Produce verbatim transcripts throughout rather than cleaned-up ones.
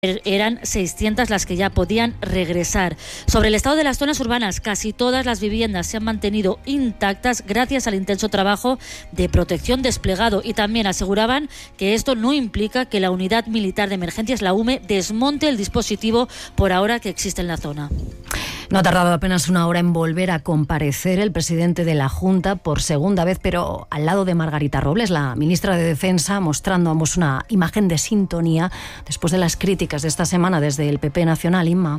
eran seiscientas las que ya podían regresar. Sobre el estado de las zonas urbanas, casi todas las viviendas se han mantenido intactas gracias al intenso trabajo de protección desplegado, y también aseguraban que esto no implica que la Unidad Militar de Emergencias, la U M E, desmonte el dispositivo por ahora que existe en la zona. No ha tardado apenas una hora en volver a comparecer el presidente de la Junta por segunda vez, pero al lado de Margarita Robles, la ministra de Defensa, mostrando ambos una imagen de sintonía después de las críticas de esta semana desde el P P nacional. Inma.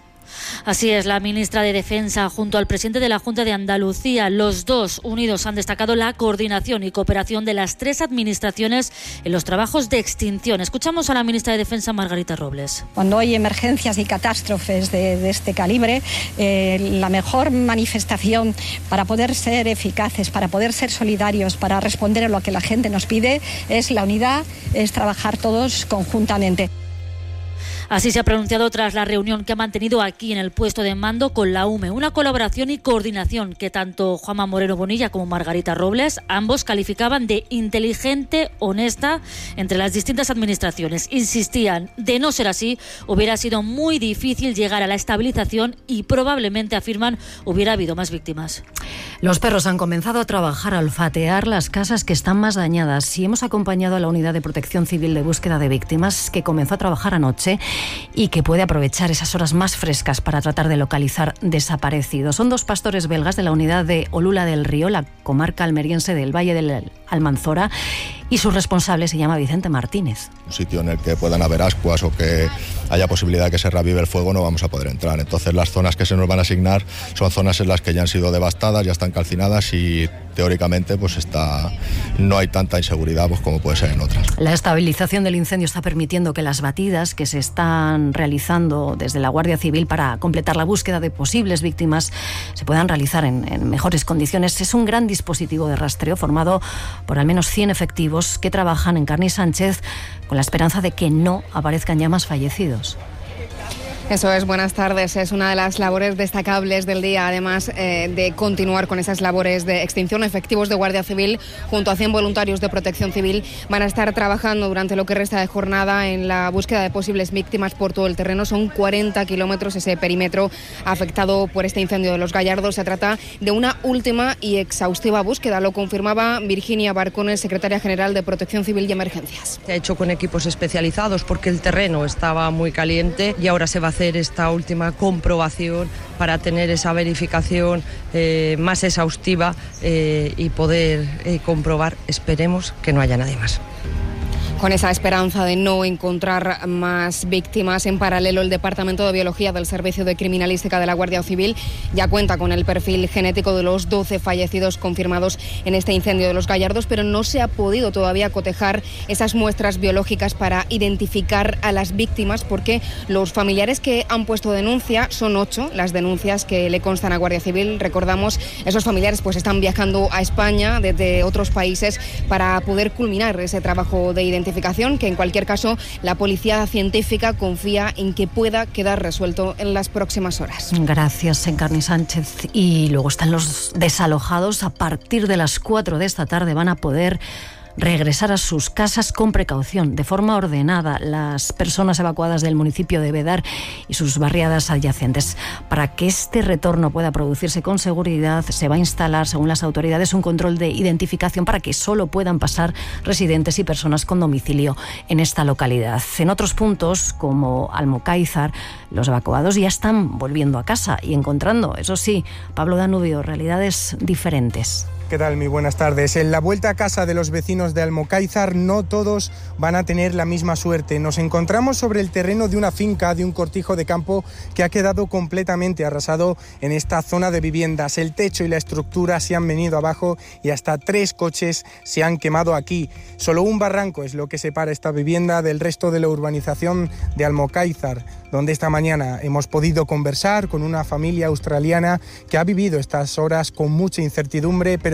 Así es, la ministra de Defensa junto al presidente de la Junta de Andalucía, los dos unidos han destacado la coordinación y cooperación de las tres administraciones en los trabajos de extinción. Escuchamos a la ministra de Defensa, Margarita Robles. Cuando hay emergencias y catástrofes de, de este calibre, eh, la mejor manifestación para poder ser eficaces, para poder ser solidarios, para responder a lo que la gente nos pide, es la unidad, es trabajar todos conjuntamente. Así se ha pronunciado tras la reunión que ha mantenido aquí en el puesto de mando con la U M E. Una colaboración y coordinación que tanto Juanma Moreno Bonilla como Margarita Robles, ambos calificaban de inteligente, honesta entre las distintas administraciones. Insistían, de no ser así, hubiera sido muy difícil llegar a la estabilización y probablemente, afirman, hubiera habido más víctimas. Los perros han comenzado a trabajar, a olfatear las casas que están más dañadas, y hemos acompañado a la Unidad de Protección Civil de Búsqueda de Víctimas, que comenzó a trabajar anoche y que puede aprovechar esas horas más frescas para tratar de localizar desaparecidos. Son dos pastores belgas de la unidad de Olula del Río, la comarca almeriense del Valle del Almanzora, y su responsable se llama Vicente Martínez. Un sitio en el que puedan haber ascuas o que haya posibilidad de que se reavive el fuego no vamos a poder entrar. Entonces las zonas que se nos van a asignar son zonas en las que ya han sido devastadas, ya están calcinadas y teóricamente pues está, no hay tanta inseguridad pues, como puede ser en otras. La estabilización del incendio está permitiendo que las batidas que se están realizando desde la Guardia Civil para completar la búsqueda de posibles víctimas se puedan realizar en, en mejores condiciones. Es un gran dispositivo de rastreo formado por al menos cien efectivos que trabajan en Carni Sánchez con la esperanza de que no aparezcan ya más fallecidos. Eso es, buenas tardes. Es una de las labores destacables del día, además eh, de continuar con esas labores de extinción. Efectivos de Guardia Civil junto a cien voluntarios de Protección Civil van a estar trabajando durante lo que resta de jornada en la búsqueda de posibles víctimas por todo el terreno. Son cuarenta kilómetros ese perímetro afectado por este incendio de Los Gallardos. Se trata de una última y exhaustiva búsqueda, lo confirmaba Virginia Barcones, secretaria general de Protección Civil y Emergencias. Se ha hecho con equipos especializados porque el terreno estaba muy caliente y ahora se va a hacer esta última comprobación para tener esa verificación eh, más exhaustiva eh, y poder eh, comprobar, esperemos, que no haya nadie más. Con esa esperanza de no encontrar más víctimas, en paralelo el Departamento de Biología del Servicio de Criminalística de la Guardia Civil ya cuenta con el perfil genético de los doce fallecidos confirmados en este incendio de Los Gallardos, pero no se ha podido todavía cotejar esas muestras biológicas para identificar a las víctimas, porque los familiares que han puesto denuncia son ocho, las denuncias que le constan a Guardia Civil. Recordamos, esos familiares pues están viajando a España desde otros países para poder culminar ese trabajo de identificación, que en cualquier caso la policía científica confía en que pueda quedar resuelto en las próximas horas. Gracias, Encarni Sánchez. Y luego están los desalojados. A partir de las cuatro de esta tarde van a poder regresar a sus casas con precaución, de forma ordenada, las personas evacuadas del municipio de Bedar y sus barriadas adyacentes. Para que este retorno pueda producirse con seguridad, se va a instalar, según las autoridades, un control de identificación para que solo puedan pasar residentes y personas con domicilio en esta localidad. En otros puntos, como Almocáizar, los evacuados ya están volviendo a casa y encontrando, eso sí, Pablo Danubio, realidades diferentes. ¿Qué tal? Muy buenas tardes. En la vuelta a casa de los vecinos de Almocáizar no todos van a tener la misma suerte. Nos encontramos sobre el terreno de una finca, de un cortijo de campo que ha quedado completamente arrasado en esta zona de viviendas. El techo y la estructura se han venido abajo y hasta tres coches se han quemado aquí. Solo un barranco es lo que separa esta vivienda del resto de la urbanización de Almocáizar, donde esta mañana hemos podido conversar con una familia australiana que ha vivido estas horas con mucha incertidumbre, pero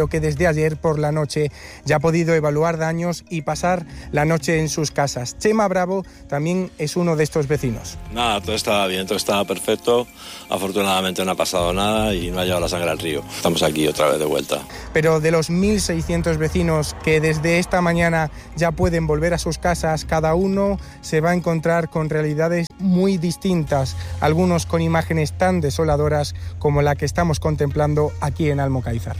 que desde ayer por la noche ya ha podido evaluar daños y pasar la noche en sus casas. Chema Bravo también es uno de estos vecinos. Nada, todo estaba bien, todo estaba perfecto. Afortunadamente no ha pasado nada y no ha llevado la sangre al río. Estamos aquí otra vez de vuelta. Pero de los mil seiscientos vecinos que desde esta mañana ya pueden volver a sus casas, cada uno se va a encontrar con realidades muy distintas, algunos con imágenes tan desoladoras como la que estamos contemplando aquí en Almocáizar.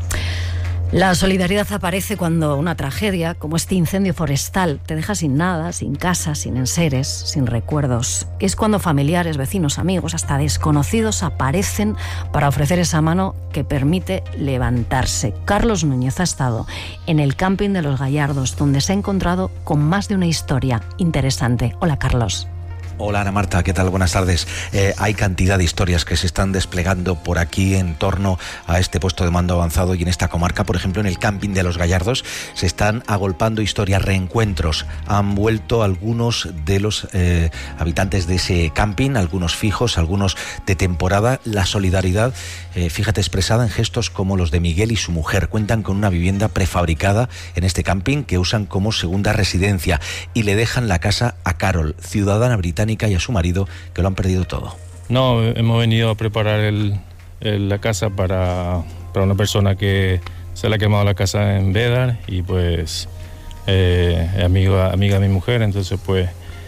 La solidaridad aparece cuando una tragedia, como este incendio forestal, te deja sin nada, sin casa, sin enseres, sin recuerdos. Es cuando familiares, vecinos, amigos, hasta desconocidos aparecen para ofrecer esa mano que permite levantarse. Carlos Núñez ha estado en el camping de Los Gallardos, donde se ha encontrado con más de una historia interesante. Hola, Carlos. Hola Ana Marta, ¿qué tal? Buenas tardes. Eh, hay cantidad de historias que se están desplegando por aquí en torno a este puesto de mando avanzado y en esta comarca. Por ejemplo, en el camping de Los Gallardos se están agolpando historias, reencuentros. Han vuelto algunos de los eh, habitantes de ese camping, algunos fijos, algunos de temporada. La solidaridad, eh, fíjate, expresada en gestos como los de Miguel y su mujer. Cuentan con una vivienda prefabricada en este camping que usan como segunda residencia y le dejan la casa a Carol, ciudadana británica, y a su marido, que lo han perdido todo. No, hemos venido a preparar el, el, la casa para, para una persona que se le ha quemado la casa en Bédar y pues eh, es amiga, amiga de mi mujer, entonces pues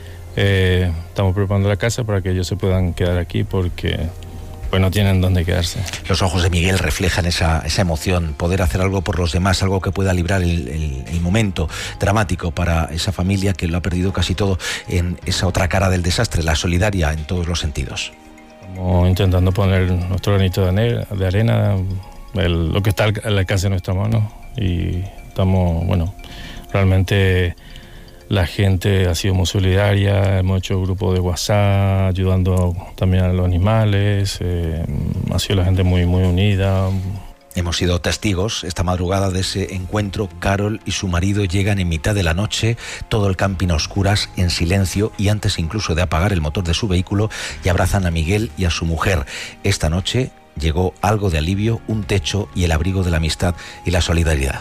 eh, estamos preparando la casa para que ellos se puedan quedar aquí porque pues no tienen dónde quedarse. Los ojos de Miguel reflejan esa, esa emoción, poder hacer algo por los demás, algo que pueda librar el, el, el momento dramático para esa familia que lo ha perdido casi todo en esa otra cara del desastre, la solidaria en todos los sentidos. Estamos intentando poner nuestro granito de arena, el, lo que está al alcance de nuestra mano y estamos, bueno, realmente la gente ha sido muy solidaria, hemos hecho grupos de WhatsApp, ayudando también a los animales, eh, ha sido la gente muy, muy unida. Hemos sido testigos esta madrugada de ese encuentro. Carol y su marido llegan en mitad de la noche, todo el camping a oscuras, en silencio y antes incluso de apagar el motor de su vehículo, y abrazan a Miguel y a su mujer. Esta noche llegó algo de alivio, un techo y el abrigo de la amistad y la solidaridad.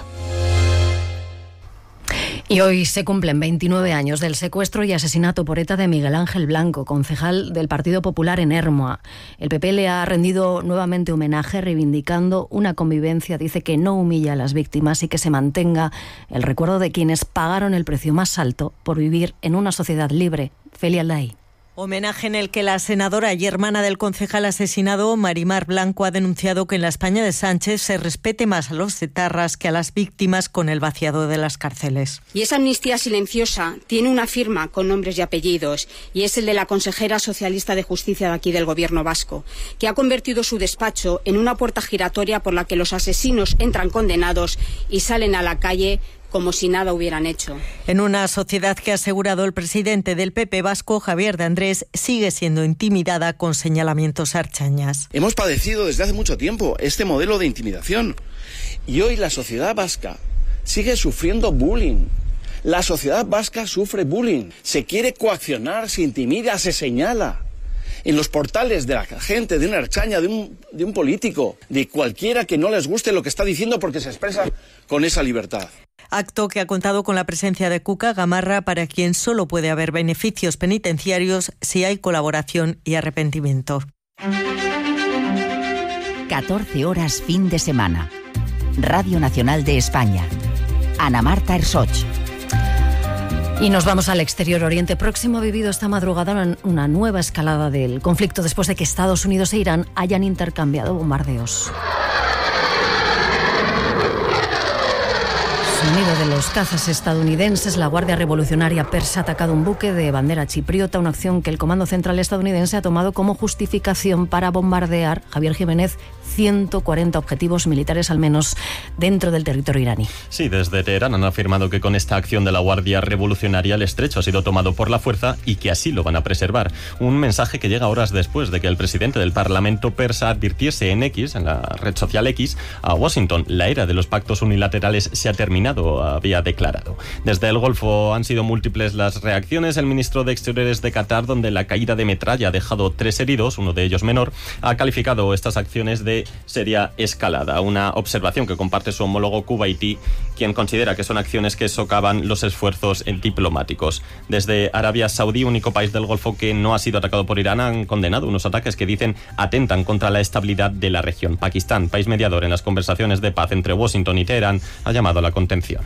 Y hoy se cumplen veintinueve años del secuestro y asesinato por ETA de Miguel Ángel Blanco, concejal del Partido Popular en Ermua. El P P le ha rendido nuevamente homenaje reivindicando una convivencia, dice, que no humilla a las víctimas y que se mantenga el recuerdo de quienes pagaron el precio más alto por vivir en una sociedad libre. Feli Alday. Homenaje en el que la senadora y hermana del concejal asesinado, Marimar Blanco, ha denunciado que en la España de Sánchez se respete más a los etarras que a las víctimas con el vaciado de las cárceles. Y esa amnistía silenciosa tiene una firma con nombres y apellidos, y es el de la consejera socialista de Justicia de aquí del Gobierno vasco, que ha convertido su despacho en una puerta giratoria por la que los asesinos entran condenados y salen a la calle como si nada hubieran hecho. En una sociedad que ha asegurado el presidente del P P vasco, Javier de Andrés, sigue siendo intimidada con señalamientos archañas. Hemos padecido desde hace mucho tiempo este modelo de intimidación y hoy la sociedad vasca sigue sufriendo bullying. La sociedad vasca sufre bullying, se quiere coaccionar, se intimida, se señala. En los portales de la gente, de una archaña, de un, de un político, de cualquiera que no les guste lo que está diciendo porque se expresa con esa libertad. Acto que ha contado con la presencia de Cuca Gamarra, para quien solo puede haber beneficios penitenciarios si hay colaboración y arrepentimiento. catorce horas fin de semana. Radio Nacional de España. Ana Marta Ersoch. Y nos vamos al Exterior Oriente Próximo. Ha vivido esta madrugada una nueva escalada del conflicto después de que Estados Unidos e Irán hayan intercambiado bombardeos. Sonido de los cazas estadounidenses. La Guardia Revolucionaria Persa ha atacado un buque de bandera chipriota, una acción que el Comando Central estadounidense ha tomado como justificación para bombardear, Javier Jiménez, ciento cuarenta objetivos militares al menos dentro del territorio iraní. Sí, desde Teherán han afirmado que con esta acción de la Guardia Revolucionaria el estrecho ha sido tomado por la fuerza y que así lo van a preservar. Un mensaje que llega horas después de que el presidente del Parlamento persa advirtiese en X, en la red social X, a Washington: la era de los pactos unilaterales se ha terminado cuñado había declarado. Desde el Golfo han sido múltiples las reacciones. El ministro de Exteriores de Qatar, donde la caída de metralla ha dejado tres heridos, uno de ellos menor, ha calificado estas acciones de seria escalada. Una observación que comparte su homólogo kuwaití, quien considera que son acciones que socavan los esfuerzos diplomáticos. Desde Arabia Saudí, único país del Golfo que no ha sido atacado por Irán, han condenado unos ataques que dicen atentan contra la estabilidad de la región. Pakistán, país mediador en las conversaciones de paz entre Washington y Teherán, ha llamado a la contención.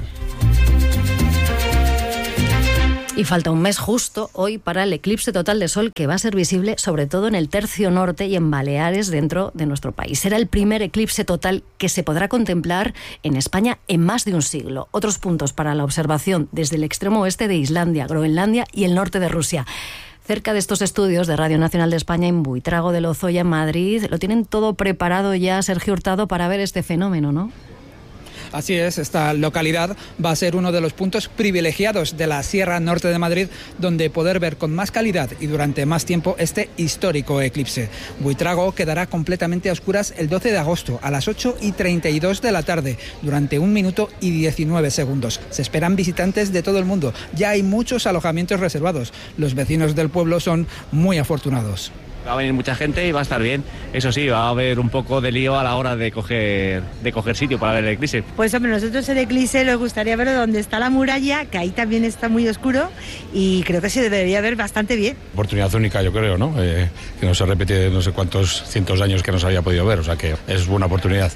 Y falta un mes justo hoy para el eclipse total de sol, que va a ser visible sobre todo en el tercio norte y en Baleares, dentro de nuestro país. Será el primer eclipse total que se podrá contemplar en España en más de un siglo. Otros puntos para la observación desde el extremo oeste de Islandia, Groenlandia y el norte de Rusia. Cerca de estos estudios de Radio Nacional de España, en Buitrago de Lozoya, en Madrid, lo tienen todo preparado ya, Sergio Hurtado, para ver este fenómeno, ¿no? Así es, esta localidad va a ser uno de los puntos privilegiados de la Sierra Norte de Madrid, donde poder ver con más calidad y durante más tiempo este histórico eclipse. Buitrago quedará completamente a oscuras el doce de agosto a las ocho y treinta y dos de la tarde, durante un minuto y diecinueve segundos. Se esperan visitantes de todo el mundo. Ya hay muchos alojamientos reservados. Los vecinos del pueblo son muy afortunados. Va a venir mucha gente y va a estar bien. Eso sí, va a haber un poco de lío a la hora de coger, de coger sitio para ver el eclipse. Pues hombre, nosotros el eclipse nos gustaría verlo donde está la muralla, que ahí también está muy oscuro, y creo que se debería ver bastante bien. Oportunidad única, yo creo, ¿no? Eh, que no se repite no sé cuántos cientos de años que no se había podido ver, o sea que es buena oportunidad.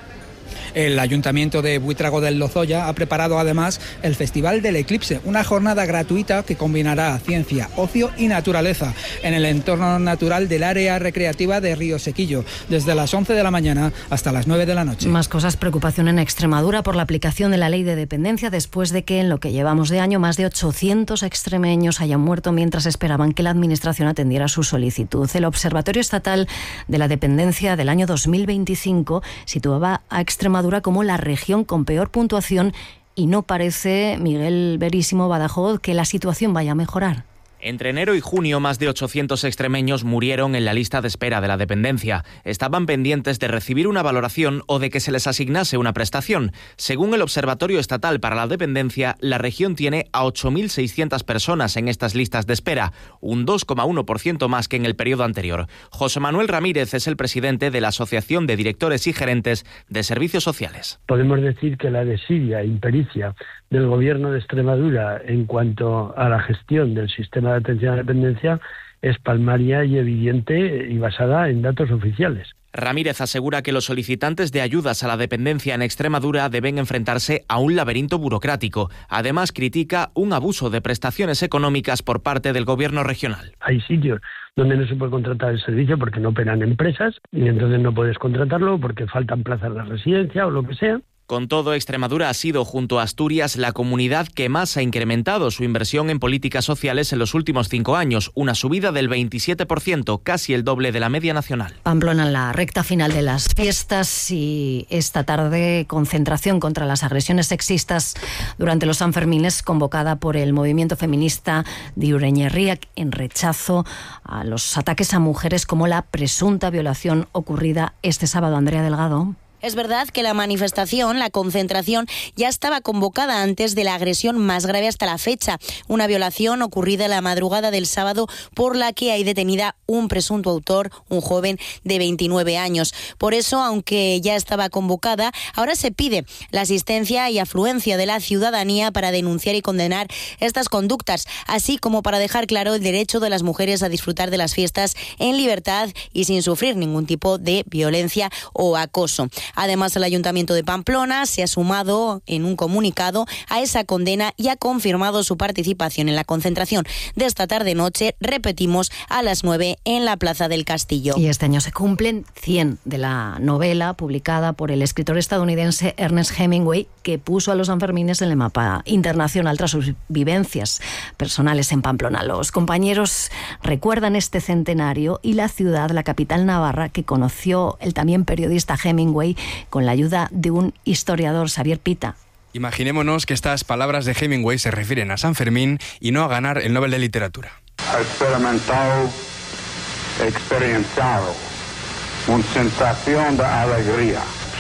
El Ayuntamiento de Buitrago del Lozoya ha preparado además el Festival del Eclipse, una jornada gratuita que combinará ciencia, ocio y naturaleza en el entorno natural del área recreativa de Río Sequillo, desde las once de la mañana hasta las nueve de la noche. Más cosas, preocupación en Extremadura por la aplicación de la ley de dependencia, después de que en lo que llevamos de año más de ochocientos extremeños hayan muerto mientras esperaban que la Administración atendiera su solicitud. El Observatorio Estatal de la Dependencia del año dos mil veinticinco situaba a Extremadura como la región con peor puntuación y no parece, Miguel Verísimo Badajoz, que la situación vaya a mejorar. Entre enero y junio, más de ochocientos extremeños murieron en la lista de espera de la dependencia. Estaban pendientes de recibir una valoración o de que se les asignase una prestación. Según el Observatorio Estatal para la Dependencia, la región tiene a ocho mil seiscientas personas en estas listas de espera, un dos coma uno por ciento más que en el periodo anterior. José Manuel Ramírez es el presidente de la Asociación de Directores y Gerentes de Servicios Sociales. Podemos decir que la desidia e impericia del Gobierno de Extremadura en cuanto a la gestión del sistema de atención a la dependencia es palmaria y evidente y basada en datos oficiales. Ramírez asegura que los solicitantes de ayudas a la dependencia en Extremadura deben enfrentarse a un laberinto burocrático. Además, critica un abuso de prestaciones económicas por parte del gobierno regional. Hay sitios donde no se puede contratar el servicio porque no operan empresas y entonces no puedes contratarlo porque faltan plazas de residencia o lo que sea. Con todo, Extremadura ha sido, junto a Asturias, la comunidad que más ha incrementado su inversión en políticas sociales en los últimos cinco años, una subida del veintisiete por ciento, casi el doble de la media nacional. Pamplona en la recta final de las fiestas y esta tarde concentración contra las agresiones sexistas durante los Sanfermines convocada por el movimiento feminista de Ureñerriac en rechazo a los ataques a mujeres como la presunta violación ocurrida este sábado. Andrea Delgado. Es verdad que la manifestación, la concentración, ya estaba convocada antes de la agresión más grave hasta la fecha, una violación ocurrida la madrugada del sábado por la que hay detenida un presunto autor, un joven de veintinueve años. Por eso, aunque ya estaba convocada, ahora se pide la asistencia y afluencia de la ciudadanía para denunciar y condenar estas conductas, así como para dejar claro el derecho de las mujeres a disfrutar de las fiestas en libertad y sin sufrir ningún tipo de violencia o acoso. Además, el Ayuntamiento de Pamplona se ha sumado en un comunicado a esa condena y ha confirmado su participación en la concentración de esta tarde-noche, repetimos, a las nueve en la Plaza del Castillo. Y este año se cumplen cien de la novela publicada por el escritor estadounidense Ernest Hemingway, que puso a los Sanfermines en el mapa internacional tras sus vivencias personales en Pamplona. Los compañeros recuerdan este centenario y la ciudad, la capital navarra, que conoció el también periodista Hemingway con la ayuda de un historiador, Xavier Pita. Imaginémonos que estas palabras de Hemingway se refieren a San Fermín y no a ganar el Nobel de Literatura. Experimentado, experienciado, una sensación de alegría,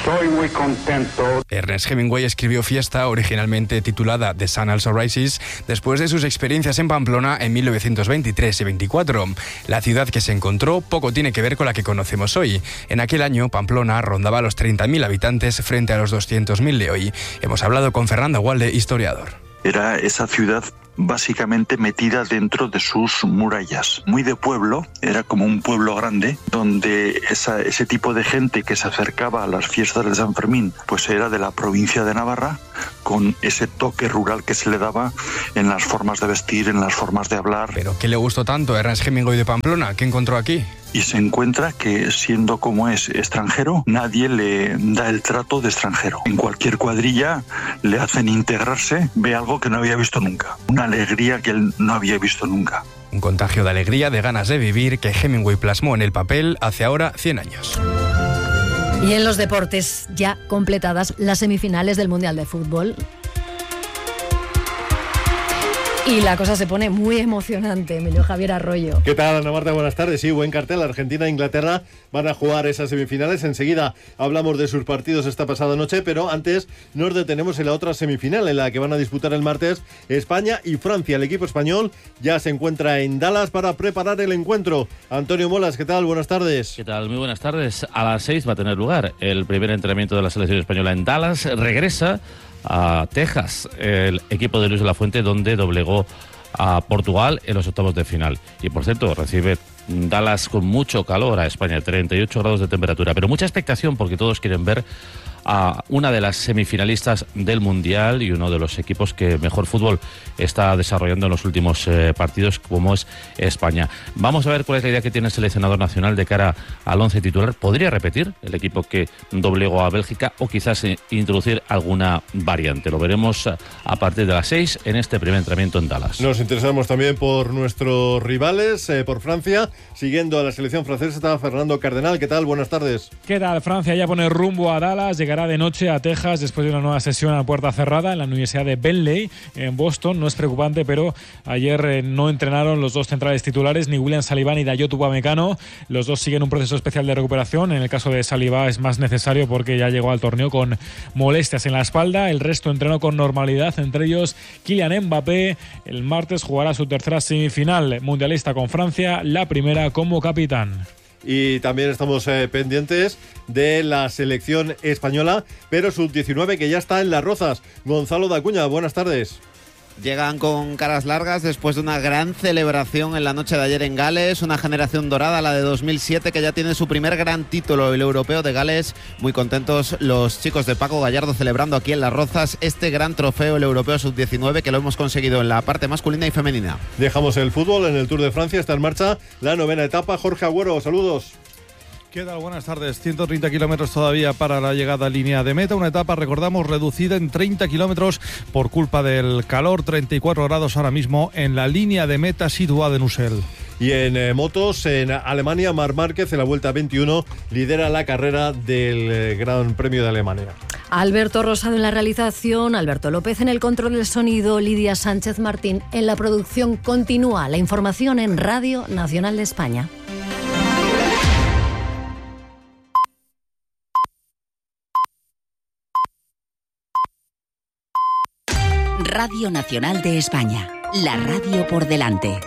Estoy muy contento. Ernest Hemingway escribió Fiesta, originalmente titulada The Sun Also Rises, después de sus experiencias en Pamplona en mil novecientos veintitrés y veinticuatro. La ciudad que se encontró poco tiene que ver con la que conocemos hoy. En aquel año, Pamplona rondaba los treinta mil habitantes frente a los doscientos mil de hoy. Hemos hablado con Fernando Walde, historiador. Era esa ciudad básicamente metida dentro de sus murallas. Muy de pueblo, era como un pueblo grande, donde esa, ese tipo de gente que se acercaba a las fiestas de San Fermín, pues era de la provincia de Navarra, con ese toque rural que se le daba en las formas de vestir, en las formas de hablar. ¿Pero qué le gustó tanto a Ernest Hemingway de Pamplona? ¿Qué encontró aquí? Y se encuentra que, siendo como es extranjero, nadie le da el trato de extranjero. En cualquier cuadrilla le hacen integrarse, ve algo que no había visto nunca. Una alegría que él no había visto nunca. Un contagio de alegría, de ganas de vivir, que Hemingway plasmó en el papel hace ahora cien años. Y en los deportes, ya completadas las semifinales del Mundial de Fútbol. Y la cosa se pone muy emocionante, Emilio Javier Arroyo. ¿Qué tal, Ana Marta? Buenas tardes. Sí, buen cartel. Argentina e Inglaterra van a jugar esas semifinales. Enseguida hablamos de sus partidos esta pasada noche, pero antes nos detenemos en la otra semifinal, en la que van a disputar el martes España y Francia. El equipo español ya se encuentra en Dallas para preparar el encuentro. Antonio Molas, ¿qué tal? Buenas tardes. ¿Qué tal? Muy buenas tardes. A las seis va a tener lugar el primer entrenamiento de la selección española en Dallas. Regresa a Texas, el equipo de Luis de la Fuente, donde doblegó a Portugal en los octavos de final. Y por cierto, recibe Dallas con mucho calor a España, treinta y ocho grados de temperatura, pero mucha expectación porque todos quieren ver a una de las semifinalistas del Mundial y uno de los equipos que mejor fútbol está desarrollando en los últimos eh, partidos, como es España. Vamos a ver cuál es la idea que tiene el seleccionador nacional de cara al once titular. ¿Podría repetir el equipo que doblegó a Bélgica o quizás eh, introducir alguna variante? Lo veremos a, a partir de las seis en este primer entrenamiento en Dallas. Nos interesamos también por nuestros rivales, eh, por Francia. Siguiendo a la selección francesa está Fernando Cardenal. ¿Qué tal? Buenas tardes. ¿Qué tal? Francia ya pone rumbo a Dallas, llegará de noche a Texas después de una nueva sesión a puerta cerrada en la Universidad de Bentley en Boston. No es preocupante, pero ayer eh, no entrenaron los dos centrales titulares, ni William Saliba ni Dayot Upamecano. Los dos siguen un proceso especial de recuperación. En el caso de Saliba es más necesario porque ya llegó al torneo con molestias en la espalda. El resto entrenó con normalidad, entre ellos Kylian Mbappé. El martes jugará su tercera semifinal mundialista con Francia, la primera como capitán. Y también estamos eh, pendientes de la selección española, pero sub diecinueve, que ya está en Las Rozas. Gonzalo Dacuña, buenas tardes. Llegan con caras largas después de una gran celebración en la noche de ayer en Gales, una generación dorada, la de dos mil siete, que ya tiene su primer gran título, el europeo de Gales. Muy contentos los chicos de Paco Gallardo celebrando aquí en Las Rozas este gran trofeo, el europeo sub diecinueve, que lo hemos conseguido en la parte masculina y femenina. Dejamos el fútbol. En el Tour de Francia está en marcha la novena etapa. Jorge Agüero, saludos. ¿Qué tal? Buenas tardes. ciento treinta kilómetros todavía para la llegada a línea de meta. Una etapa, recordamos, reducida en treinta kilómetros por culpa del calor. treinta y cuatro grados ahora mismo en la línea de meta situada en Ussel. Y en eh, motos, en Alemania, Marc Márquez en la Vuelta veintiuno lidera la carrera del eh, Gran Premio de Alemania. Alberto Rosado en la realización, Alberto López en el control del sonido, Lidia Sánchez Martín en la producción. Continúa la información en Radio Nacional de España. Radio Nacional de España, la radio por delante.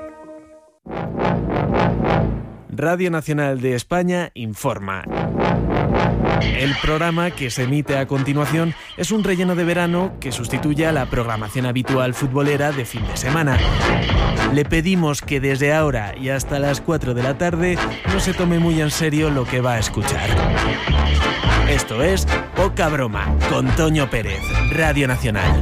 Radio Nacional de España informa. El programa que se emite a continuación es un relleno de verano que sustituye a la programación habitual futbolera de fin de semana. Le pedimos que desde ahora y hasta las cuatro de la tarde no se tome muy en serio lo que va a escuchar. Esto es Poca Broma, con Toño Pérez, Radio Nacional.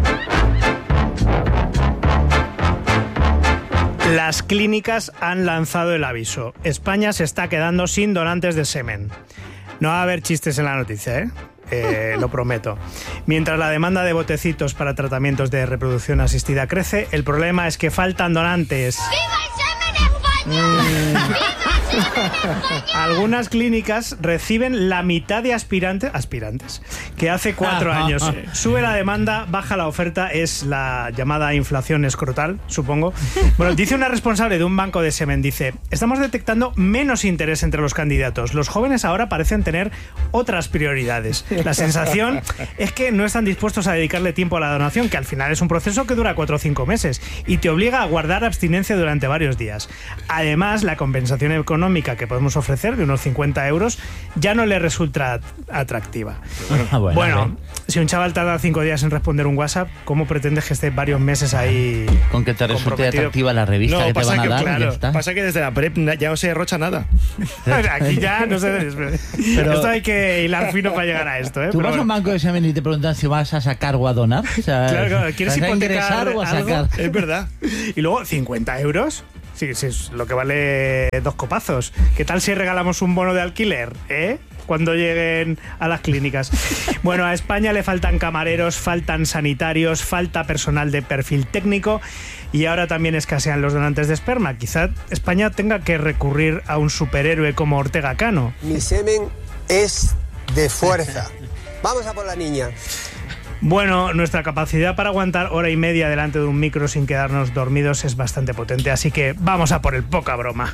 Las clínicas han lanzado el aviso. España se está quedando sin donantes de semen. No va a haber chistes en la noticia, ¿eh? Eh, lo prometo. Mientras la demanda de botecitos para tratamientos de reproducción asistida crece, el problema es que faltan donantes. ¡Viva el semen España! Mm. Algunas clínicas reciben la mitad de aspirantes, aspirantes que hace cuatro años. Sube la demanda, baja la oferta, es la llamada inflación escrotal, supongo. Bueno, dice una responsable de un banco de semen, dice, estamos detectando menos interés entre los candidatos. Los jóvenes ahora parecen tener otras prioridades. La sensación es que no están dispuestos a dedicarle tiempo a la donación, que al final es un proceso que dura cuatro o cinco meses y te obliga a guardar abstinencia durante varios días. Además, la compensación económica que podemos ofrecer de unos cincuenta euros ya no le resulta atractiva. Ah, bueno, bueno si un chaval tarda cinco días en responder un WhatsApp, ¿cómo pretendes que esté varios meses ahí? Con que te resulte atractiva la revista no, que te van a que, dar. Claro, ya está. Pasa que desde la prep ya no se derrocha nada. Aquí ya no se Pero esto hay que hilar fino para llegar a esto, ¿eh? Tú Pero vas a un banco de semen y te preguntan si vas a sacar o a donar. O sea, claro, claro. ¿Quieres ¿vas a hipotecar ingresar o a sacar? Algo? Es verdad. Y luego, ¿cincuenta euros? Sí, sí, es lo que vale dos copazos. ¿Qué tal si regalamos un bono de alquiler, eh? Cuando lleguen a las clínicas. Bueno, a España le faltan camareros, faltan sanitarios, falta personal de perfil técnico y ahora también escasean los donantes de esperma. Quizá España tenga que recurrir a un superhéroe como Ortega Cano. Mi semen es de fuerza. Vamos a por la niña. Bueno, nuestra capacidad para aguantar hora y media delante de un micro sin quedarnos dormidos es bastante potente, así que vamos a por el poca broma.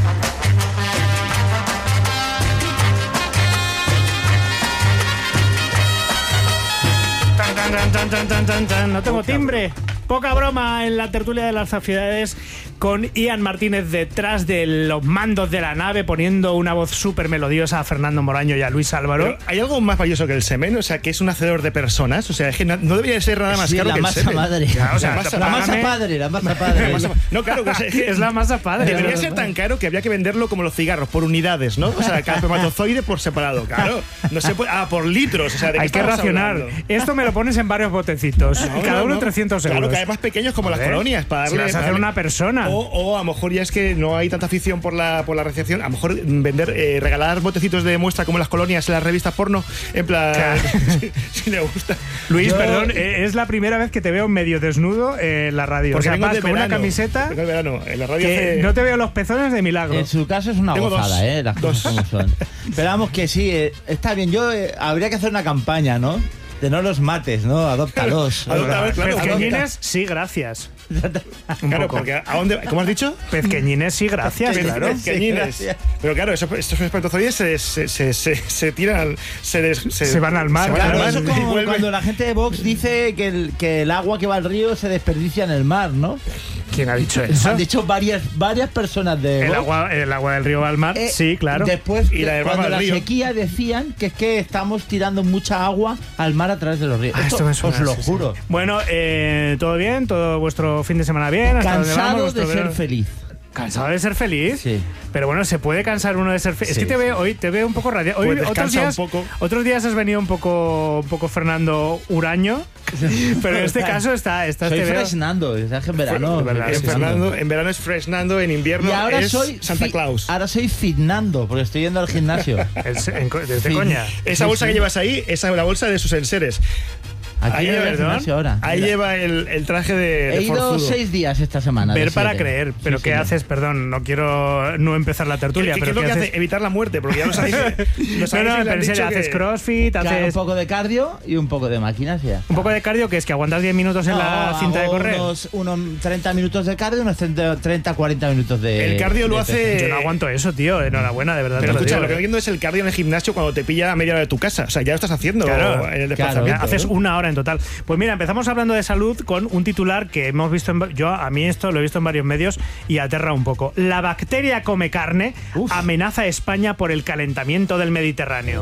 Tan, tan, tan, tan, tan, tan. No tengo timbre. Poca broma en la tertulia de las aficionadas con Ian Martínez detrás de los mandos de la nave poniendo una voz súper melodiosa a Fernando Moraño y a Luis Álvaro. Pero ¿hay algo más valioso que el semen? O sea, que es un hacedor de personas. O sea, es que no, no debería ser nada más sí, caro la que el masa semen. Madre. Ya, o sea, la, masa, la masa padre, la masa padre. La masa, no, claro, que, o sea, es, que es la masa padre. Debería ser tan caro que habría que venderlo como los cigarros, por unidades, ¿no? O sea, cada espermatozoide por separado. Claro, no se puede. Ah, por litros. O sea, ¿de qué hay que racionar. Hablando? Esto me lo pones en varios botecitos. No, cada no, uno no. trescientos euros. Claro, cada vez más pequeños como las colonias. Para darle, si vas a hacer una persona. O, o a lo mejor ya es que no hay tanta afición por la, por la recepción. A lo mejor vender, eh, regalar botecitos de muestra como las colonias en las revistas porno. En plan, claro. si, si le gusta. Luis, Yo, perdón, eh, es la primera vez que te veo medio desnudo en la radio. Porque o sea, vas con verano, una camiseta. De verano. En la radio que hace... no te veo los pezones de milagro. En su caso es una Tengo gozada, dos. ¿eh? Las cosas como son. Pero vamos que sí, eh, está bien. Yo eh, habría que hacer una campaña, ¿no? De no los mates, ¿no? Adóptalos. Adopta, claro, Pezqueñines, sí, gracias. Claro, porque ¿a dónde? ¿Cómo has dicho? Pezqueñines, sí, gracias, Pez, claro. Pezqueñines. Sí, pero claro, esos, estos espermatozoides se, se, se, se, se tiran, se, des, se, se van al mar. Se van Claro, al mar eso es como vuelve... cuando la gente de Vox dice que el, que el agua que va al río se desperdicia en el mar, ¿no? ¿Quién ha dicho eso? Han dicho varias, varias personas de el Vox. agua, el agua del río va al mar, eh, sí, claro. Después, y la cuando la río. sequía decían que es que estamos tirando mucha agua al mar a través de los ríos. Ah, esto, esto me suena, os lo sí, juro. Sí. Bueno, eh, ¿todo bien? ¿Todo vuestro fin de semana bien? Cansado de ser feliz. ¿Cansado de ser feliz? Sí. Pero bueno, ¿se puede cansar uno de ser feliz? Sí, es que te sí. veo hoy, te veo un poco radiante. Hoy, Pues otros días, un poco. otros días has venido un poco, un poco Fernando Huraño, pero en este caso está, está soy te veo... fresnando, es que en verano. verdad, en, sí, Fernando, en verano es fresnando, en invierno y ahora es soy Santa fi- Claus. Ahora soy fitnando, porque estoy yendo al gimnasio. Es, en, desde Sí. coña. Esa bolsa que llevas ahí, esa es la bolsa de sus enseres. Aquí ahí voy al lleva, gimnasio ahora. ahí Mira. lleva el, el traje de, He de ido forzudo. seis días esta semana. Ver de para siete. creer, pero Sí, ¿qué señor. haces? Perdón, no quiero no empezar la tertulia, ¿Qué, qué, pero qué es lo que haces? hace? Evitar la muerte, porque ya lo sabéis. Lo No, sabéis no, y le pero han en serio, dicho haces que- crossfit, Claro, haces un poco de cardio y un poco de máquinas ya. un poco de cardio, que es que aguantas diez minutos en No, la cinta de hago correr. Unos, unos treinta minutos de cardio, unos treinta a cuarenta minutos de. El cardio lo de hace- peso. Yo no aguanto eso, tío. Enhorabuena, de verdad. Pero te lo escucha, digo, lo que no ¿eh? entiendo es el cardio en el gimnasio cuando te pilla a media hora de tu casa. O sea, ya lo estás haciendo Claro, en el claro, desplazamiento. haces ¿no? una hora en total. Pues mira, empezamos hablando de salud con un titular que hemos visto en, yo a mí esto lo he visto en varios medios y aterra un poco. La bacteria come carne Uf. amenaza a España por el calentamiento del Mediterráneo.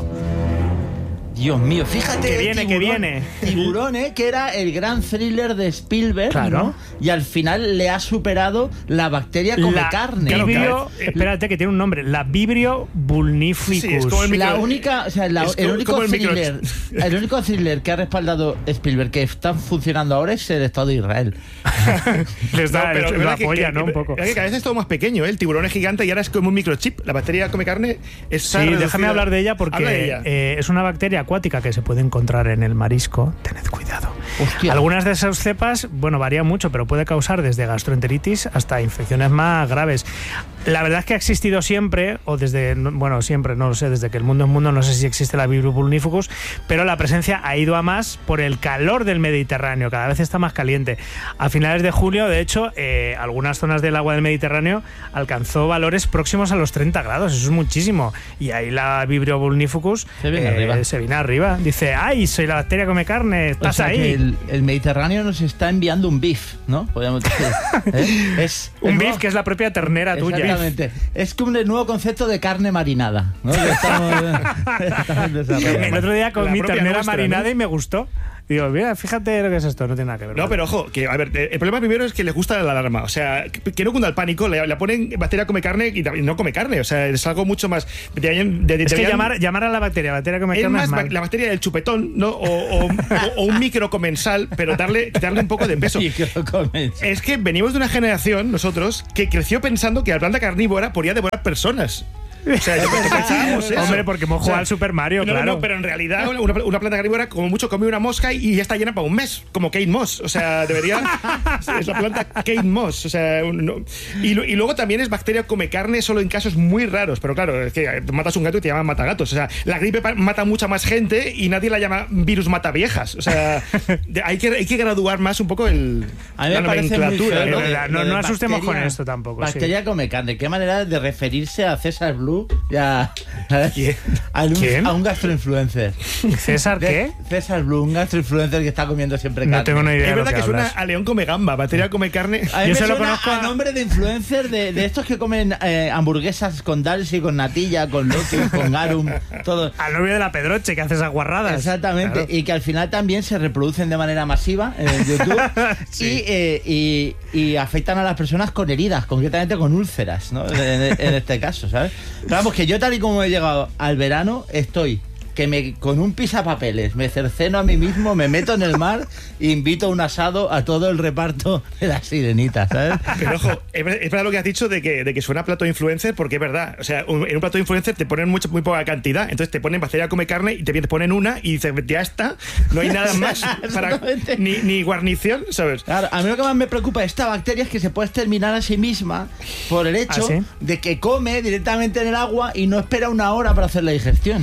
Dios mío, fíjate. Que viene, que viene. Tiburón, ¿eh? Que era el gran thriller de Spielberg. Claro. ¿no? Y al final le ha superado la bacteria come La carne. Vibrio, espérate, que tiene un nombre. La Vibrio vulnificus. Sí, es como el La micro- única, o sea, la- es el como- único como el micro- thriller, el único thriller que ha respaldado Spielberg que está funcionando ahora es el Estado de Israel. Les da No, pero el- verdad la que- polla, que- ¿no? Un que- poco. que cada vez es todo más pequeño, ¿eh? El tiburón es gigante y ahora es como un microchip. La bacteria come carne es Sí, déjame hablar de ella porque Habla de ella. eh, es una bacteria acuática que se puede encontrar en el marisco. Tened cuidado. Hostia. Algunas de esas cepas, bueno, varían mucho, pero puede causar desde gastroenteritis hasta infecciones más graves. La verdad es que ha existido siempre, o desde, bueno, siempre, no lo sé, desde que el mundo es mundo, no sé si existe la Vibrio vulnificus, pero la presencia ha ido a más por el calor del Mediterráneo, cada vez está más caliente. A finales de julio, de hecho, eh, algunas zonas del agua del Mediterráneo alcanzó valores próximos a los treinta grados, eso es muchísimo. Y ahí la Vibrio vulnificus se viene, eh, arriba. se viene arriba. Dice, ¡ay, soy la bacteria come carne! ¡Estás o sea, ahí! Que el, el Mediterráneo nos está enviando un beef, ¿no? Podríamos decir. ¿Eh? Es un beef nuevo... que es la propia ternera tuya. Exactamente. Es como un nuevo concepto de carne marinada, ¿no? Que estamos, estamos el otro día con mi ternera nuestra, marinada, ¿no? Y me gustó. Digo, mira, fíjate lo que es esto, no tiene nada que ver. No, pero ojo, que a ver, el problema primero es que les gusta la alarma. O sea, que, que no cunda el pánico, le, le ponen bacteria come carne y no come carne. O sea, es algo mucho más. De, de, de, es que de, llamar, llamar a la bacteria, bacteria come es carne. Más es más la bacteria del chupetón, ¿no? O, o, o, o un microcomensal, pero darle, darle un poco de peso. Es que venimos de una generación, nosotros, que creció pensando que la planta carnívora podía devorar personas. O sea, yo pensábamos eso. Hombre, porque hemos jugado o sea, al Super Mario, no, claro. No, pero en realidad una, una planta carnívora como mucho come una mosca y ya está llena para un mes, como Kate Moss. O sea, debería... es la planta Kate Moss. O sea, no, y, y luego también es bacteria come carne solo en casos muy raros. Pero claro, es que matas un gato y te llaman matagatos. O sea, la gripe mata mucha más gente y nadie la llama virus mata viejas. O sea, de, hay, que, hay que graduar más un poco el, a mí me la nomenclatura. Feo, ¿no? De, no, no asustemos con esto tampoco. Bacteria sí. come carne. Qué manera de referirse a César Blue. Ya, ¿Quién? A un, ¿Quién? A un gastroinfluencer. ¿César qué? César Blue, un gastroinfluencer que está comiendo siempre carne. No tengo ni idea. Es verdad que, que suena hablas. a león come gamba, bacteria come carne. A mí Yo me se lo suena conozco a nombre de influencer de, de estos que comen eh, hamburguesas con Dalsi, con natilla, con loque, con garum, todo. Al novio de la Pedroche que hace esas guarradas. Exactamente, claro. Y que al final también se reproducen de manera masiva en el YouTube sí. y, eh, y, y afectan a las personas con heridas, concretamente con úlceras, ¿no? En, en este caso, ¿sabes? Pero vamos, que yo tal y como he llegado al verano, estoy que me con un pisapapeles me cerceno a mí mismo, me meto en el mar e invito a un asado a todo el reparto de las sirenitas, ¿sabes? Pero ojo, es verdad lo que has dicho de que, de que suena plato de influencer, porque es verdad. O sea, un, en un plato de influencer te ponen mucho, muy poca cantidad, entonces te ponen bacteria come carne y te ponen una y dices, ya está, no hay nada más para ni, ni guarnición, ¿sabes? Claro, a mí lo que más me preocupa de esta bacteria es que se puede exterminar a sí misma por el hecho ¿Ah, sí? de que come directamente en el agua y no espera una hora para hacer la digestión.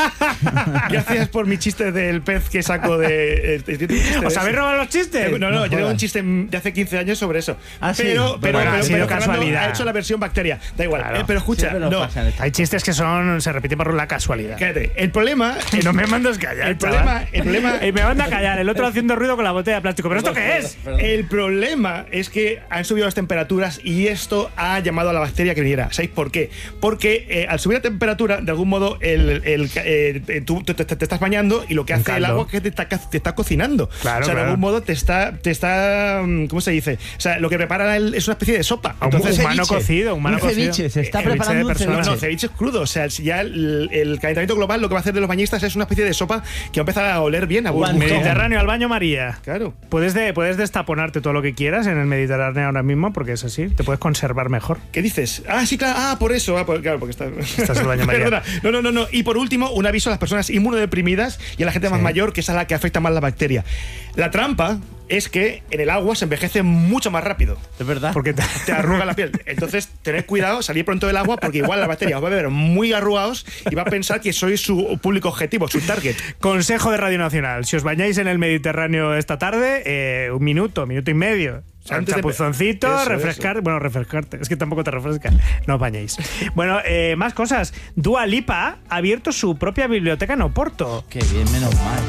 Gracias por mi chiste del pez que saco de... Eh, de ¿Os habéis robado los chistes? No, no, no yo tengo un chiste de hace quince años sobre eso. Ah, sí. Pero, pero, bueno, pero, ha sido pero casualidad. ha hecho la versión bacteria. Da igual. Claro. Eh, pero escucha, Siempre no. Hay chistes que son se repiten por la casualidad. Cállate. El problema... Y no me mandas callar, El problema... El problema y me manda a callar. El otro haciendo ruido con la botella de plástico. ¿Pero esto qué es? El problema es que han subido las temperaturas y esto ha llamado a la bacteria que viniera. ¿Sabéis por qué? Porque eh, al subir la temperatura, de algún modo, el, el, eh, tú te, te, te estás bañando y lo que hace el agua es que te está, te está cocinando. Claro, o sea, claro. de algún modo te está, te está... ¿Cómo se dice? O sea, lo que prepara el, es una especie de sopa. Entonces, un humano cocido, humano un cocido. ceviche, se está Ceviche preparando un persona. ceviche. No, ceviche es crudo. O sea, si ya el, el calentamiento global lo que va a hacer de los bañistas es una especie de sopa que va a empezar a oler bien, a burbujas. Mediterráneo al baño María. Claro. Puedes, de, puedes destaponarte todo lo que quieras en el Mediterráneo ahora mismo porque es así. Te puedes conservar mejor. ¿Qué dices? Ah, sí, claro. Ah, por eso. Ah, por, claro, porque está... Estás en el baño María. Perdona. No, no, no, no. Y por último, un aviso a las personas inmunodeprimidas y a la gente sí. más mayor, que es a la que afecta más la bacteria. La trampa es que en el agua se envejece mucho más rápido. Es verdad. Porque te, te arruga la piel. Entonces, tened cuidado, salir pronto del agua, porque igual la bacteria os va a ver muy arrugados y va a pensar que sois su público objetivo, su target. Consejo de Radio Nacional. Si os bañáis en el Mediterráneo esta tarde, eh, un minuto, minuto y medio. O sea, Antes chapuzoncito, de... eso, refrescar. Eso. Bueno, refrescarte. Es que tampoco te refresca. No os bañéis. Bueno, eh, más cosas. Dua Lipa ha abierto su propia biblioteca en Oporto. Qué bien, menos mal.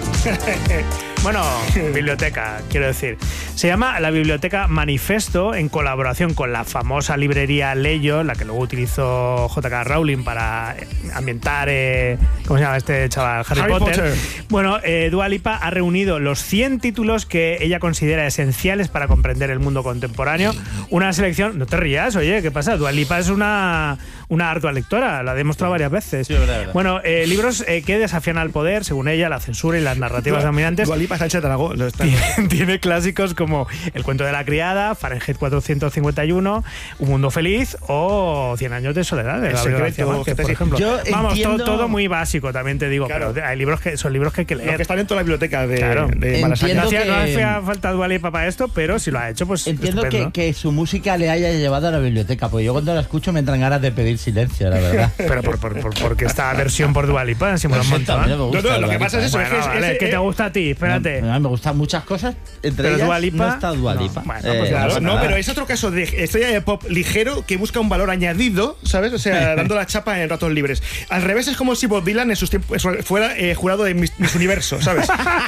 Bueno, biblioteca, quiero decir. Se llama la Biblioteca Manifesto, en colaboración con la famosa librería Leyo, la que luego utilizó J K Rowling para ambientar, eh, ¿cómo se llama este chaval? Harry, Harry Potter. Potter. Bueno, eh, Dua Lipa ha reunido los cien títulos que ella considera esenciales para comprender el mundo contemporáneo. Una selección... No te rías, oye, ¿qué pasa? Dua Lipa es una... una ardua lectora, la ha demostrado varias veces. Sí, verdad, verdad. Bueno, eh, libros eh, que desafían al poder, según ella, la censura y las narrativas dominantes. Dua Lipa, Sánchez Aragón, lo está- Tiene, tiene clásicos como El cuento de la criada, Fahrenheit cuatrocientos cincuenta y uno, Un mundo feliz o Cien años de soledad, de El Gabriel secreto, García Márquez, por sí. ejemplo. Yo Vamos, entiendo- todo, todo muy básico, también te digo, Claro. pero hay libros que son libros que hay que Los leer. que están en toda la biblioteca de, Claro. de Malasaña. No Entiendo hacía, no que- hacía falta Dua Lipa para esto, pero si lo ha hecho, pues Entiendo que, estupendo. que su música le haya llevado a la biblioteca, porque yo cuando la escucho me entran ganas de pedir silencio, la verdad. Pero por, por, por- porque esta versión por Dua Lipa, si me lo han Pues montado. también me gusta No, no, lo Dua que pasa es Lipa, eso, ¿eh? es que Bueno, vale, ese- ¿qué te eh, gusta a ti? Espérate. No, me gustan muchas cosas, entre Pero ellas Dua Lipa, no está Dua no. Lipa. Bueno, Eh, pues Claro, pasa no, nada. pero es otro caso de estrella de pop ligero que busca un valor añadido, ¿sabes? O sea, dando la chapa en ratos libres. Al revés, es como si Bob Dylan en sus tiempos fuera eh, jurado de Miss, Miss Universo, ¿sabes?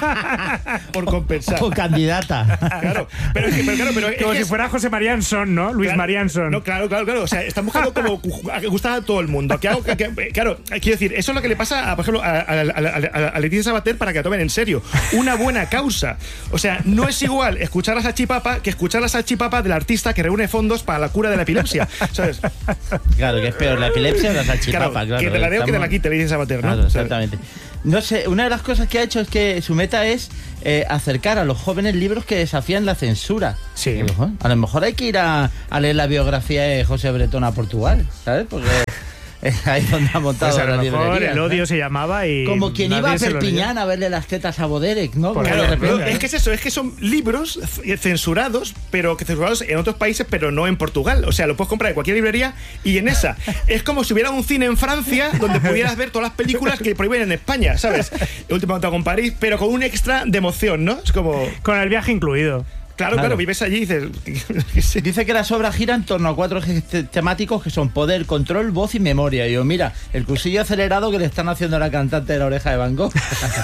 Por compensar. O candidata. Claro, pero, es que- pero claro, pero es Como que si es- fuera José Marianson, ¿no? Luis Claro, Marianson. No, claro, claro, claro. O sea, están buscando como a que gusta a todo el mundo. Que hago, que- que- claro, quiero decir, eso es lo que le pasa, a, por ejemplo, a, a, a, a- a Leticia Sabater para que la tomen en serio. Una buena causa. O sea, no es igual escuchar la salchipapa que escuchar la salchipapa del artista que reúne fondos para la cura de la epilepsia. ¿Sabes? Claro, que es peor, la epilepsia o la salchipapa, Claro, claro. que te la deo que te la estamos- quite, Leticia Sabater, ¿no? Claro, O sea, exactamente. No sé, una de las cosas que ha hecho es que su meta es eh, acercar a los jóvenes libros que desafían la censura. Sí. Digo, "Joder, a lo mejor hay que ir a, a leer la biografía de José Bretón a Portugal, ¿sabes? Porque es ahí donde ha montado Pues a la lo mejor librería. el ¿no? odio se llamaba y. Como quien nadie iba a se lo leyó. Perpiñán a verle las tetas a Boderek, ¿no? Pues Como claro, de repente, pero es que es eso, es que son libros c- censurados, pero que censurados en otros países, pero no en Portugal. O sea, lo puedes comprar en cualquier librería y en esa. Es como si hubiera un cine en Francia donde pudieras ver todas las películas que prohíben en España, ¿sabes? El último contacto con París, pero con un extra de emoción, ¿no? Es como. Con el viaje incluido. Claro, claro, Claro. vives allí y dices. Dice que las obras giran en torno a cuatro ejes te- temáticos que son poder, control, voz y memoria. Y yo, mira, el cursillo acelerado que le están haciendo a la cantante de La Oreja de Van Gogh.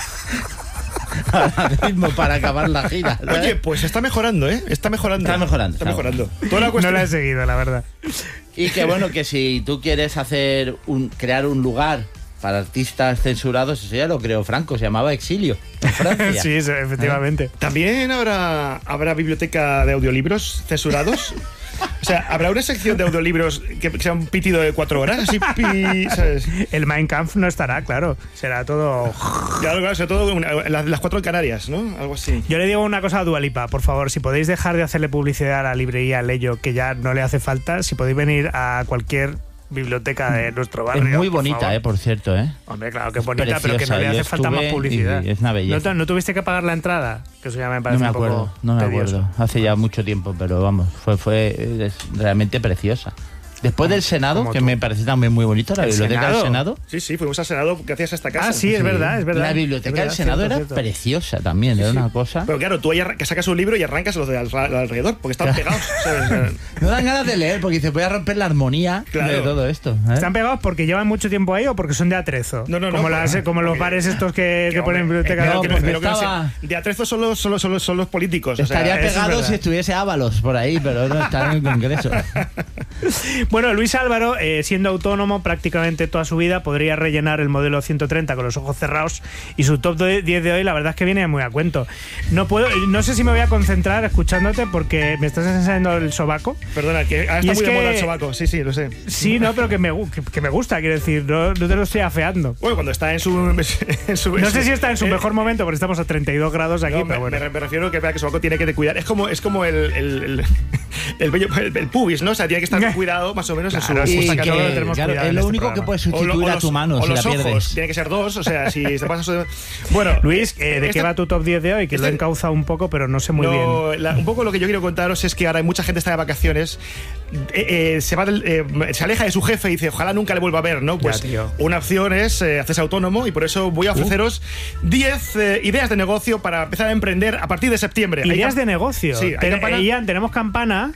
Ahora mismo para acabar la gira. ¿sabes? Oye, pues está mejorando, ¿eh? Está mejorando. Está mejorando, Está está mejorando. Toda la No cuestión. la he seguido, la verdad. Y que bueno, que si tú quieres hacer un, crear un lugar para artistas censurados, eso ya lo creó Franco, se llamaba Exilio, en Francia. Sí, sí, efectivamente. También habrá, habrá biblioteca de audiolibros censurados. O sea, habrá una sección de audiolibros que sea un pitido de cuatro horas, así, pi, ¿sabes? El Mein Kampf no estará, claro. Será todo. Claro, claro, sobre todo una- las, las cuatro en Canarias, ¿no? Algo así. Yo le digo una cosa a Dua Lipa, por favor, si podéis dejar de hacerle publicidad a la librería Leyo, que ya no le hace falta, si podéis venir a cualquier biblioteca de nuestro barrio. Es muy por bonita, favor. eh, por cierto, ¿eh? Hombre, claro que es bonita, Preciosa. pero que no le Yo hace falta estuve más publicidad. y es una belleza. ¿No, te- no tuviste que pagar la entrada? Que eso ya me No parece me un poco acuerdo, no me tedioso. acuerdo. Hace ya mucho tiempo, pero vamos, fue, fue es realmente preciosa. Después del Senado, como que tú. me parece también muy bonito, la ¿El biblioteca Senado? del Senado. Sí, sí, fuimos al Senado gracias a esta casa. Ah, sí, es verdad, es verdad. La Es biblioteca verdad, del Senado cierto, era cierto. preciosa también, era una cosa. Pero claro, tú ahí arran- que sacas un libro y arrancas los de al- al- alrededor, porque están pegados, ¿sabes? No dan ganas de leer porque se puede romper la armonía Claro. de todo esto. ¿eh? ¿Están pegados porque llevan mucho tiempo ahí o porque son de atrezo? No, no, no, Como, las- porque- como los bares estos que, que ponen en biblioteca. no, de porque atrezo. Pero que no estaba- sé, de atrezo son los, son los, son los, son los políticos. O sea, Estaría eso es pegado verdad. si estuviese Ábalos por ahí, pero no está en el Congreso. Bueno, Luis Álvaro, eh, siendo autónomo prácticamente toda su vida, podría rellenar el modelo ciento treinta con los ojos cerrados y su top de- diez de hoy la verdad es que viene muy a cuento. No puedo, no sé si me voy a concentrar escuchándote porque me estás enseñando el sobaco. Perdona, que ahora Y está es muy de que- moda el sobaco. Sí, sí, lo sé. Sí, no, pero que me, gu- que, que me gusta, quiero decir, no, no te lo estoy afeando. Bueno, cuando está en su. En su No sé si está en su eh, mejor momento porque estamos a treinta y dos grados aquí, no, me, pero bueno. me- me refiero que, vea que sobaco tiene que cuidar. Es como, es como el, el, el, el, vello- el- el pubis, ¿no? O sea, tiene que estar con cuidado más o menos en su. Claro, en su sí, saca- que todo lo lo tenemos claro, cuidado es en lo este único que programa. puede O lo- sustituir o a los- tu mano o si los la ojos, pierdes. tiene que ser dos, o sea, si te pasas. Bueno, Luis, eh, ¿de este- qué va tu top diez de hoy? Que lo he este- encauzado un poco, pero no sé muy bien. No, la- un poco lo que yo quiero contaros es que ahora hay mucha gente está de vacaciones, eh, eh, se va del- eh, se aleja de su jefe y dice, ojalá nunca le vuelva a ver, ¿no? Pues tío. una opción es eh, hacerse autónomo y por eso voy a ofreceros diez eh, ideas de negocio para empezar a emprender a partir de septiembre. Hay Ideas cam- de negocio. Sí, hay Ten- campana- Ian, tenemos campana.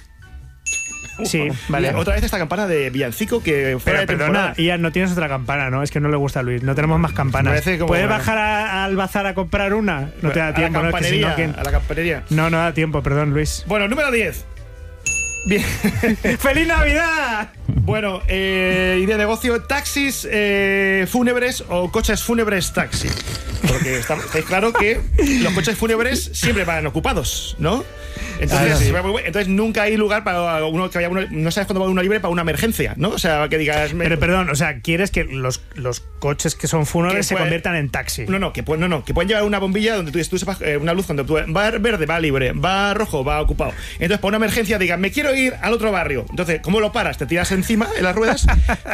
Sí, vale. Y otra vez esta campana de Villancico que fuera Pero de perdona, temporada. Ian, no tienes otra campana, ¿no? Es que no le gusta a Luis. No tenemos más campanas. Parece como- ¿Puedes bajar a- al bazar a comprar una? No te da a tiempo, la ¿no? Es que si campanería, no, ¿quién? a la campanería. No, no da tiempo, perdón, Luis. Bueno, número diez. Bien. ¡Feliz Navidad! Bueno, eh, idea de negocio, taxis eh, fúnebres o coches fúnebres taxi. Porque está, estáis claro que los coches fúnebres siempre van ocupados, ¿no? Entonces, sí. entonces nunca hay lugar para uno que vaya uno, no sabes cuándo va uno libre para una emergencia, ¿no? O sea, que digas. Pero perdón, o sea, ¿quieres que los, los coches que son fúnebres Que se puede- conviertan en taxi? No, no, que pueden, no, no, que pueden llevar una bombilla donde tú, tú sepas, eh, una luz donde tú va verde, va libre, va rojo, va ocupado. Entonces, para una emergencia, digan, me quiero ir al otro barrio. Entonces, ¿cómo lo paras? Te tiras encima en las ruedas,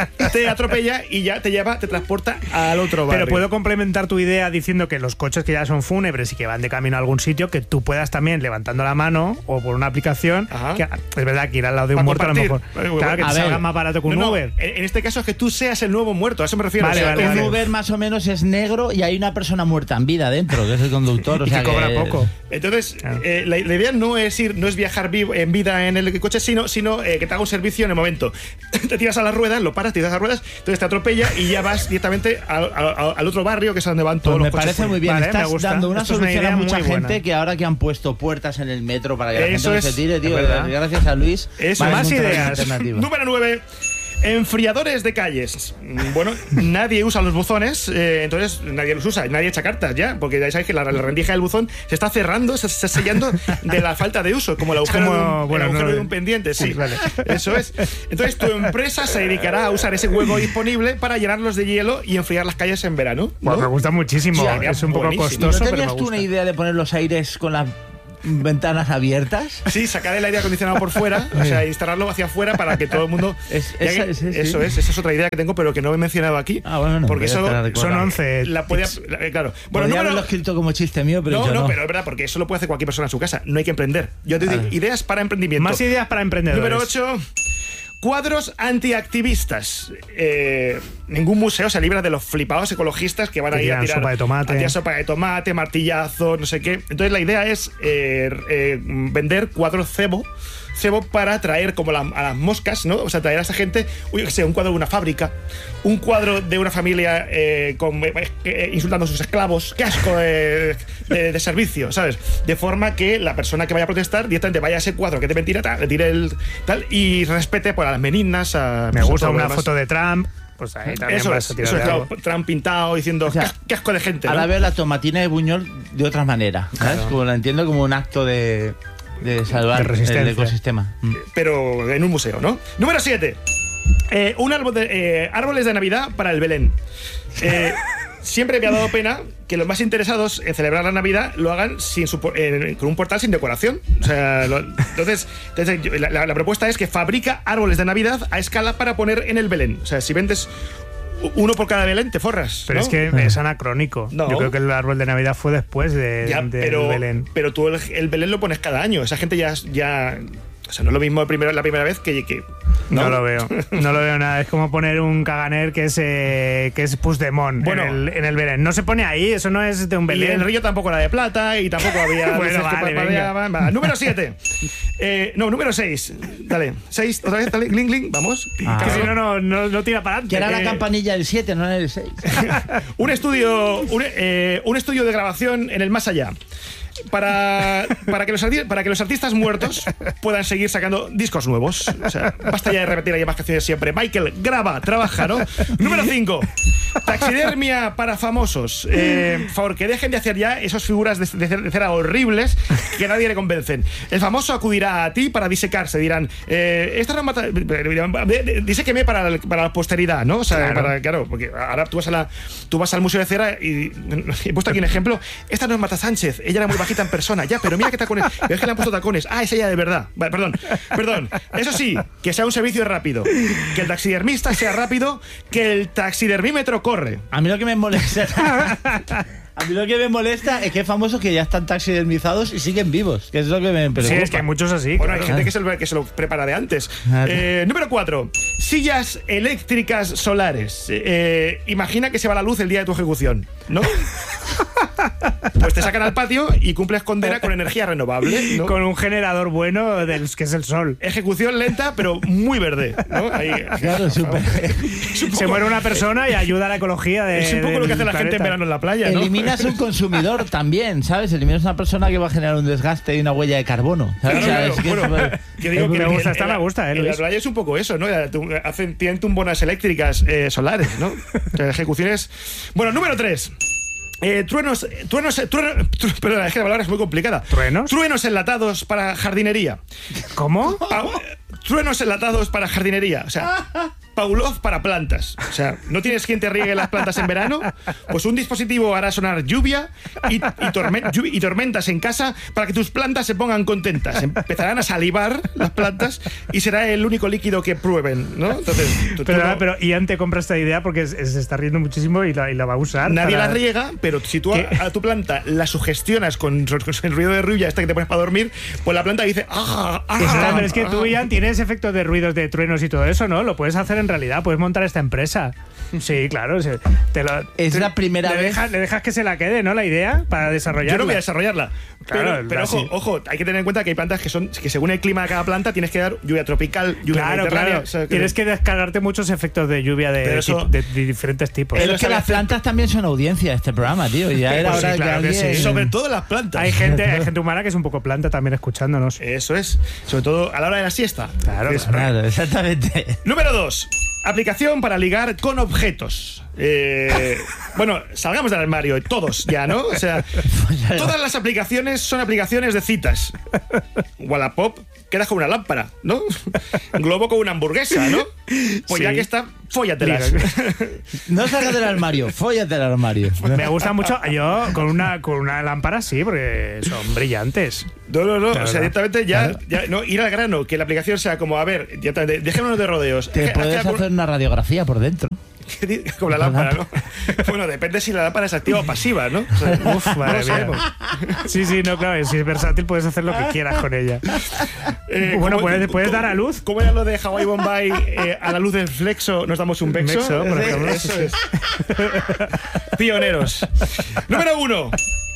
te atropella y ya te lleva, te transporta al otro barrio. Pero puedo complementar tu idea diciendo que los coches que ya son fúnebres y que van de camino a algún sitio, que tú puedas también, levantando la mano o por una aplicación, que, es verdad que ir al lado de un Para muerto a lo mejor. compartir. Claro, que te A salga ver. más barato que un No, no, Uber. En en este caso es que tú seas el nuevo muerto, a eso me refiero. Vale, O sea, vale, que- un Uber más o menos es negro y hay una persona muerta en vida dentro, que es el conductor. O Y sea que cobra poco. Entonces, eh, la, la idea no es ir, no es viajar vivo, en vida en el coche, sino, sino eh, que te haga un servicio en el momento. Te tiras a las ruedas, lo paras, te tiras a las ruedas, entonces te atropella y ya vas directamente al, al- al otro barrio, que es a donde van Pues todos me los coches. parece muy bien. Vale, Estás me gusta. dando una Esto es una solución a idea mucha muy gente buena. que ahora que han puesto puertas en el metro para que la Eso gente no es, se tire, tío. es verdad. Gracias a Luis. Eso, van a más encontrar ideas. alternativas. Número nueve. Enfriadores de calles. Bueno, nadie usa los buzones, eh, entonces nadie los usa, nadie echa cartas ya, porque ya sabéis que la, la rendija del buzón se está cerrando, se está sellando de la falta de uso, como el agujero, como- de, un, bueno, el agujero no, de un pendiente, sí. sí, vale. Eso es. Entonces tu empresa se dedicará a usar ese hueco disponible para llenarlos de hielo y enfriar las calles en verano, ¿no? Pues me gusta muchísimo. Sí, es un poco buenísimo. costoso, ¿No pero me tenías tú gusta. una idea de poner los aires con las ventanas abiertas? Sí, sacar el aire acondicionado por fuera, o sea, instalarlo hacia afuera para que todo el mundo. Es- ya esa- que- sí, sí. eso es, esa es otra idea que tengo, pero que no he mencionado aquí. Ah, bueno, no, porque voy a eso estar recordando. Son once. la puede, la- eh, claro. Bueno, Podría número, haberlo escrito como chiste mío, pero no, yo no, no. pero es verdad, porque eso lo puede hacer cualquier persona en su casa. No hay que emprender. Yo te digo, Vale. ideas para emprendimiento. Más ideas para emprendedores. Número ocho. Cuadros antiactivistas. Eh, ningún museo se libra de los flipados ecologistas que van Que a ir a tiran tirar sopa de tomate. a tirar sopa de tomate, martillazo, no sé qué. Entonces la idea es eh, eh, vender cuadros cebo. Cebo para atraer como la- a las moscas, ¿no? O sea, traer a esa gente, uy, yo qué sé, un cuadro de una fábrica, un cuadro de una familia eh, con, eh, eh, insultando a sus esclavos, qué asco de, de- de servicio, ¿sabes? De forma que la persona que vaya a protestar directamente vaya a ese cuadro que te mentira, tal, le tire el tal y respete pues, a las meninas, a, Me pues, a gusta todo lo una demás. foto de Trump. Pues ahí también Eso vas es, a tirar eso es, de claro, algo. Trump pintado diciendo O sea, "Qué- qué asco de gente, ¿no?". Ahora veo la tomatina de Buñol de otra manera, ¿sabes? Claro. Como la entiendo como un acto de, de salvar De resistencia. el ecosistema. Mm. Pero en un museo, ¿no? Número siete. Eh, un árbol de, eh, árboles de Navidad para el Belén. Eh, siempre me ha dado pena que los más interesados en celebrar la Navidad lo hagan sin su, po- eh, con un portal sin decoración. O sea, lo- entonces, entonces yo- la, la- la propuesta es que fabrica árboles de Navidad a escala para poner en el Belén. O sea, si vendes uno por cada Belén, te forras. Pero ¿no? es que es anacrónico. No. Yo creo que el árbol de Navidad fue después de, Ya, del pero, Belén. pero tú el, el Belén lo pones cada año. Esa gente ya. ya o sea, no es lo mismo el primero, la primera vez que. que No, lo veo. No lo veo nada. Es como poner un caganer que es, eh, que es Puigdemont Bueno. en, el, en el Belén. No se pone ahí, eso no es de un Y Belén. el río tampoco era de plata y tampoco había. Bueno, luces que vale, parpadeaban. Va, número siete. Eh, no, número seis. Dale. seis, otra vez, dale. Gling, gling. Vamos. Ah. Que si no, no, no, no tira para adelante. Que era la Eh, campanilla del siete, no el seis. Un estudio, un, eh, un estudio de grabación en el más allá. Para, para, que los, arti- para que los artistas muertos puedan seguir sacando discos nuevos. O sea, basta ya de repetir las mismas canciones siempre. Michael, graba, trabaja, ¿no? Número cinco. Taxidermia para famosos. Eh, por favor, que dejen de hacer ya esas figuras de, de, de cera horribles que a nadie le convencen. El famoso acudirá a ti para disecarse. Dirán, eh, esta no mata. Diséqueme para, el- para la posteridad, ¿no? O sea, Claro. para, claro, porque ahora tú vas, a la, tú vas al Museo de Cera y he puesto aquí un ejemplo. Esta no es Marta Sánchez, ella era muy bajita en persona, ya, pero mira qué tacones. Pero es que le han puesto tacones. Ah, es ella de verdad. Vale, perdón, perdón. Eso sí, que sea un servicio rápido. Que el taxidermista sea rápido, que el taxidermímetro corre. A mí lo que me molesta. A mí lo que me molesta es que hay famosos que ya están taxidermizados y siguen vivos. Que es lo que me preocupa. Sí, es que hay muchos así. Bueno, claro. hay gente que se, lo, que se lo prepara de antes. Claro. Eh, número cuatro. Sillas eléctricas solares. Eh, imagina que se va la luz el día de tu ejecución, ¿no? Pues te sacan al patio y cumples condena con energía renovable, ¿no? Con un generador bueno del que es el sol. Ejecución lenta, pero muy verde, ¿no? Ahí, Claro, súper. Se muere una persona y ayuda a la ecología de. es un poco lo que hace la gente en verano en la playa, ¿no? Eliminas un consumidor también, ¿sabes? Eliminas una persona que va a generar un desgaste y una huella de carbono. ¿sabes? Claro, O sea, claro, es que es bueno, súper- que digo que me en- gusta, en esta la- me gusta, eh, En la Luis. playa es un poco eso, ¿no? Tu- Hacen, tienen tumbonas eléctricas eh, solares, ¿no? O sea, ejecuciones. Bueno, número tres. Eh, truenos, truenos, truenos, tru, perdón, es que la palabra es muy complicada. ¿Truenos? Truenos enlatados para jardinería. ¿Cómo? Pa, truenos enlatados para jardinería. O sea, Pavlov para plantas. O sea, ¿no tienes quien te riegue las plantas en verano? Pues un dispositivo hará sonar lluvia y, y, torme, lluvia y tormentas en casa para que tus plantas se pongan contentas. Empezarán a salivar las plantas y será el único líquido que prueben, ¿no? Entonces, tú, pero, tú no, pero Ian te compra esta idea porque se está riendo muchísimo y la, y la va a usar. Nadie para... la riega, pero si tú a, a tu planta la sugestionas con, con el ruido de lluvia este que te pones para dormir, pues la planta dice ¡ah! ah Está, pero es que tú, Ian, tienes efectos de ruidos de truenos y todo eso, ¿no? Lo puedes hacer en realidad, puedes montar esta empresa. Sí, claro. Te lo, es te, la primera le vez. Dejas, le dejas que se la quede, ¿no? La idea para desarrollarla. Yo no voy a desarrollarla. Claro, pero pero ojo, ojo, hay que tener en cuenta que hay plantas que son que según el clima de cada planta tienes que dar lluvia tropical, lluvia claro, mediterránea. Claro. O sea, que tienes que descargarte muchos efectos de lluvia de, eso, tipo, de, de diferentes tipos. Pero es que las plantas también son audiencia de este programa, tío. Ya era pues hora sí, claro que que alguien... sí. Sobre todo las plantas. Hay gente, hay gente humana que es un poco planta también escuchándonos. Eso es. Sobre todo a la hora de la siesta. Claro, es, claro, exactamente. Número dos. Aplicación para ligar con objetos. Eh, bueno, salgamos del armario, todos ya, ¿no? O sea, todas las aplicaciones son aplicaciones de citas. Wallapop, quedas con una lámpara, ¿no? Globo con una hamburguesa, ¿no? Pues sí. Ya que está, fóllatelas. No salgas del armario, fóllate el armario. Me gusta mucho, yo con una, con una lámpara sí, porque son brillantes. No, no, no, claro, o sea, directamente ya, ya no, ir al grano, que la aplicación sea como, a ver, ya, dejémonos de rodeos. Te puedes hacer con... una radiografía por dentro. Con la lámpara, ¿no? Bueno, depende si la lámpara es activa o pasiva, ¿no? O sea, uf, madre mía. Sí, sí, no, claro, si es versátil puedes hacer lo que quieras con ella. Eh, bueno, puedes, puedes dar a luz. ¿Cómo era lo de Hawaii Bombay? Eh, a la luz del flexo nos damos un bexo. Mexo, por ejemplo. Eso es. Pioneros. Número uno.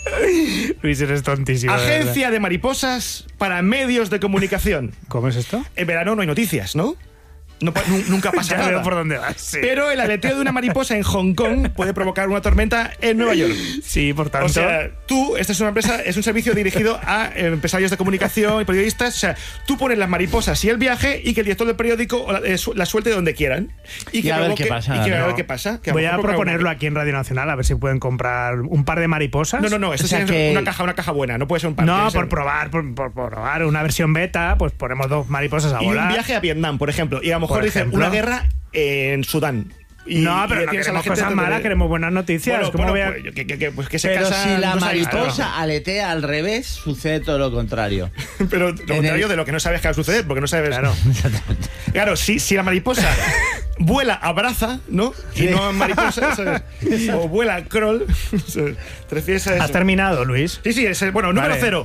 Luis, eres tontísimo. Agencia de, de mariposas para medios de comunicación. ¿Cómo es esto? En verano no hay noticias, ¿no? No, nunca pasa ya nada. Veo por dónde vas, sí. Pero el aleteo de una mariposa en Hong Kong puede provocar una tormenta en Nueva York. Sí, por tanto. O sea, tú, esta es una empresa, es un servicio dirigido a empresarios de comunicación y periodistas. O sea, tú pones las mariposas y el viaje y que el director del periódico la suelte donde quieran. Y, que y a ver qué pasa. Y que no. a ver qué pasa. Que Voy a proponerlo aquí en Radio Nacional, a ver si pueden comprar un par de mariposas. No, no, no. Esto o sea es que... una caja, una caja buena. No puede ser un par. No, por ser... probar, por, por, por probar una versión beta, pues ponemos dos mariposas a y volar. Y un viaje a Vietnam, por ejemplo. Y a lo mejor dicen una guerra en Sudán. Y, no, pero y no queremos cosas malas, de... queremos buenas noticias. Bueno, ¿Cómo bueno, voy a... pues, que, que, que, pues que se pero casan, si la no mariposa claro. aletea al revés, sucede todo lo contrario. Pero lo contrario el... de lo que no sabes que va a suceder, porque no sabes. Claro, claro si, si la mariposa vuela, abraza, ¿no? Y no mariposa, ¿sabes? O vuela, crawl. ¿Te refieres a eso? ¿Has terminado, Luis? Sí, sí, es el, bueno, número vale. cero.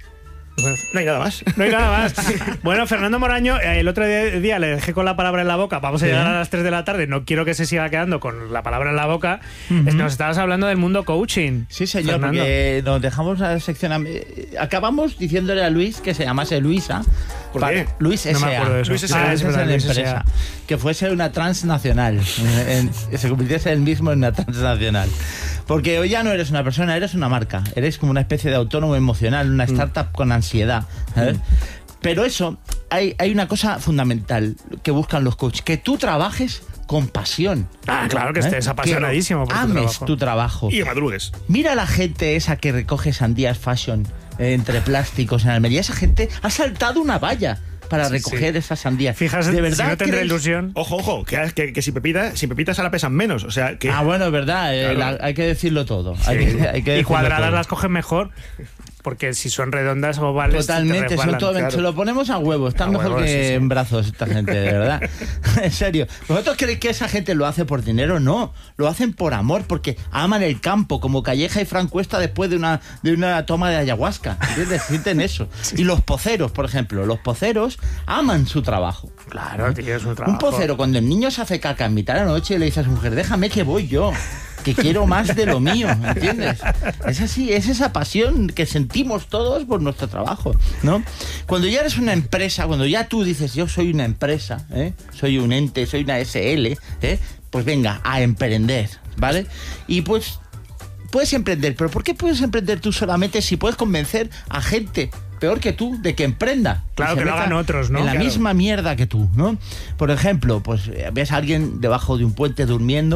No hay nada más. No hay nada más. Bueno, Fernando Moraño, el otro día le dejé con la palabra en la boca. Vamos a ¿Sí? llegar a las tres de la tarde. No quiero que se siga quedando con la palabra en la boca. Uh-huh. Nos estabas hablando del mundo coaching. Sí, señor, Fernando. porque nos dejamos la sección. Acabamos diciéndole a Luis que se llamase Luisa. ¿Por qué? Luis no S A. Me acuerdo de eso. Luis S A. Ah, es la empresa. Que fuese una transnacional. en, en, se convirtiese él mismo en una transnacional. Porque hoy ya no eres una persona, eres una marca. Eres como una especie de autónomo emocional, una startup mm. con ansiedad. ¿sabes? Mm. Pero eso, hay, hay una cosa fundamental que buscan los coaches, que tú trabajes con pasión. Ah, claro, que estés ¿eh? apasionadísimo por ames tu trabajo. tu trabajo. Y madrugues. Mira a la gente esa que recoge sandías fashion eh, entre plásticos en Almería. Esa gente ha saltado una valla para recoger sí. esas sandías. Fíjate, de verdad si no tendré crees... ilusión. Ojo, ojo, que, que, que si pepitas, si pepitas ahora pesan menos, o sea que. Ah, bueno, es verdad, claro. eh, la, hay que decirlo todo. Sí. Hay que, hay que y cuadradas todo. las cogen mejor. Porque si son redondas o ovales. Totalmente, son todo, claro. Se lo ponemos a huevo. Están a mejor huevo, que sí, sí. en brazos esta gente, de verdad. En serio. ¿Vosotros creéis que esa gente lo hace por dinero? No. Lo hacen por amor, porque aman el campo, como Calleja y Fran Cuesta después de una, de una toma de ayahuasca. ¿Entiendes? Sienten eso. Sí. Y los poceros, por ejemplo. Los poceros aman su trabajo. Claro, tío, es su trabajo. Un pocero, cuando el niño se hace caca en mitad de la noche, le dice a su mujer, déjame que voy yo. Que quiero más de lo mío, ¿entiendes? Es así, es esa pasión que sentimos todos por nuestro trabajo, ¿no? Cuando ya eres una empresa, cuando ya tú dices, yo soy una empresa, ¿eh? Soy un ente, soy una S L, ¿eh? Pues venga, a emprender, ¿vale? Y pues puedes emprender, pero ¿por qué puedes emprender tú solamente si puedes convencer a gente peor que tú de que emprenda? Claro, que lo hagan otros, ¿no? En la claro. misma mierda que tú, ¿no? Por ejemplo, pues ves a alguien debajo de un puente durmiendo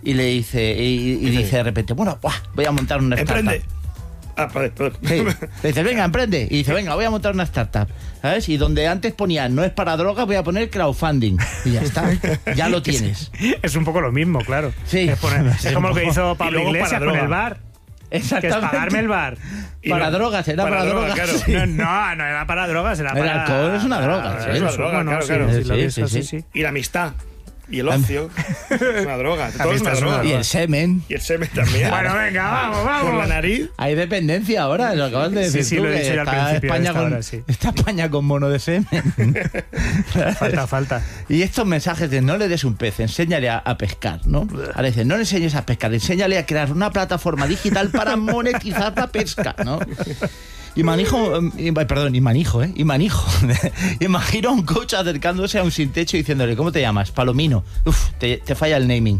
y le dice, y, y dice de repente, bueno, ¡buah! Voy a montar una startup. Emprende. Ah, perdón, perdón. Sí. Le dice, venga, emprende. Y dice, venga, voy a montar una startup. ¿Sabes? Y donde antes ponía no es para drogas, voy a poner crowdfunding. Y ya está. Ya lo tienes. Es, es un poco lo mismo, claro. Sí. Es, poner, es como lo que hizo Pablo luego Iglesias para con droga. el bar. Exactamente. Que es pagarme el bar. Y para no, drogas, era para, para drogas. Claro. Sí. No, no, no era para drogas, era el para... El alcohol es una droga. Ah, ¿sí? Es una droga, no, claro, sí, claro. sí, Sí, lo sí, ves, sí, sí, sí. Y la amistad. Y el ocio. Es una droga. Todo es una droga. Y el semen. Y el semen también. Bueno, venga, vamos, vamos. Por la nariz. Hay dependencia ahora, lo acabas de decir Sí, sí, tú, lo he que dicho yo al está principio de España esta con, hora, sí. está España con mono de semen. Falta, falta. Y estos mensajes de no le des un pez, enséñale a, a pescar, ¿no? Ahora dicen, no le enseñes a pescar, enséñale a crear una plataforma digital para monetizar la pesca, ¿no? Y manijo, eh, perdón, y manijo, ¿eh? Y manijo. Imagino a un coach acercándose a un sin techo y diciéndole, ¿cómo te llamas? Palomino. Uf, te, te falla el naming.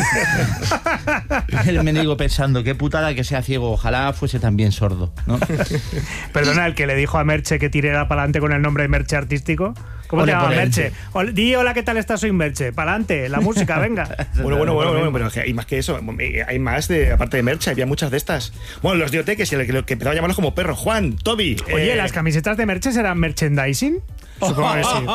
El mendigo pensando, qué putada que sea ciego, ojalá fuese también sordo, ¿no? Perdona, el que le dijo a Merche que tirara para adelante con el nombre de Merche artístico. ¿Cómo Ole te llamas, por él. Merche? Ol- Di hola, ¿qué tal estás? Soy Merche. Para adelante, la música, venga. Bueno, bueno, bueno, bueno, pero hay más que eso. Hay más, de, aparte de Merche, había muchas de estas. Bueno, los dioteques, el que, que empezaba a llamarlos como perro. Juan, Toby. Oye, eh, ¿las camisetas de Merche serán merchandising? Supongo que sí.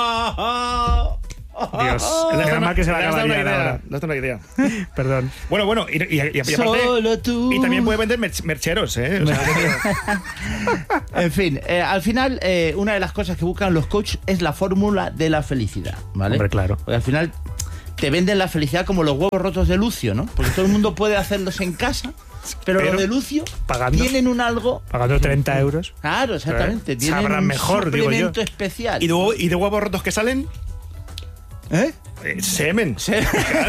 Dios, le has menos dado mal que se va a le has dado acabar una ya idea, ahora. le has dado una idea. Perdón. Bueno, bueno, y, y, y, y aparte, Solo tú. y también puede vender merch- mercheros, ¿eh? O sea, En fin, eh, al final, eh, una de las cosas que buscan los coaches es la fórmula de la felicidad, ¿vale? Hombre, claro. Porque al final te venden la felicidad como los huevos rotos de Lucio, ¿no? Porque todo el mundo puede hacerlos en casa, pero, Pero, los de Lucio pagando. tienen un algo... Pagando treinta euros. Claro, exactamente. Eh, Tienen sabrán un mejor, digo yo. suplemento especial. ¿Y de, huevo- ¿Y de huevos rotos que salen? ¿Eh? Eh, semen. Se-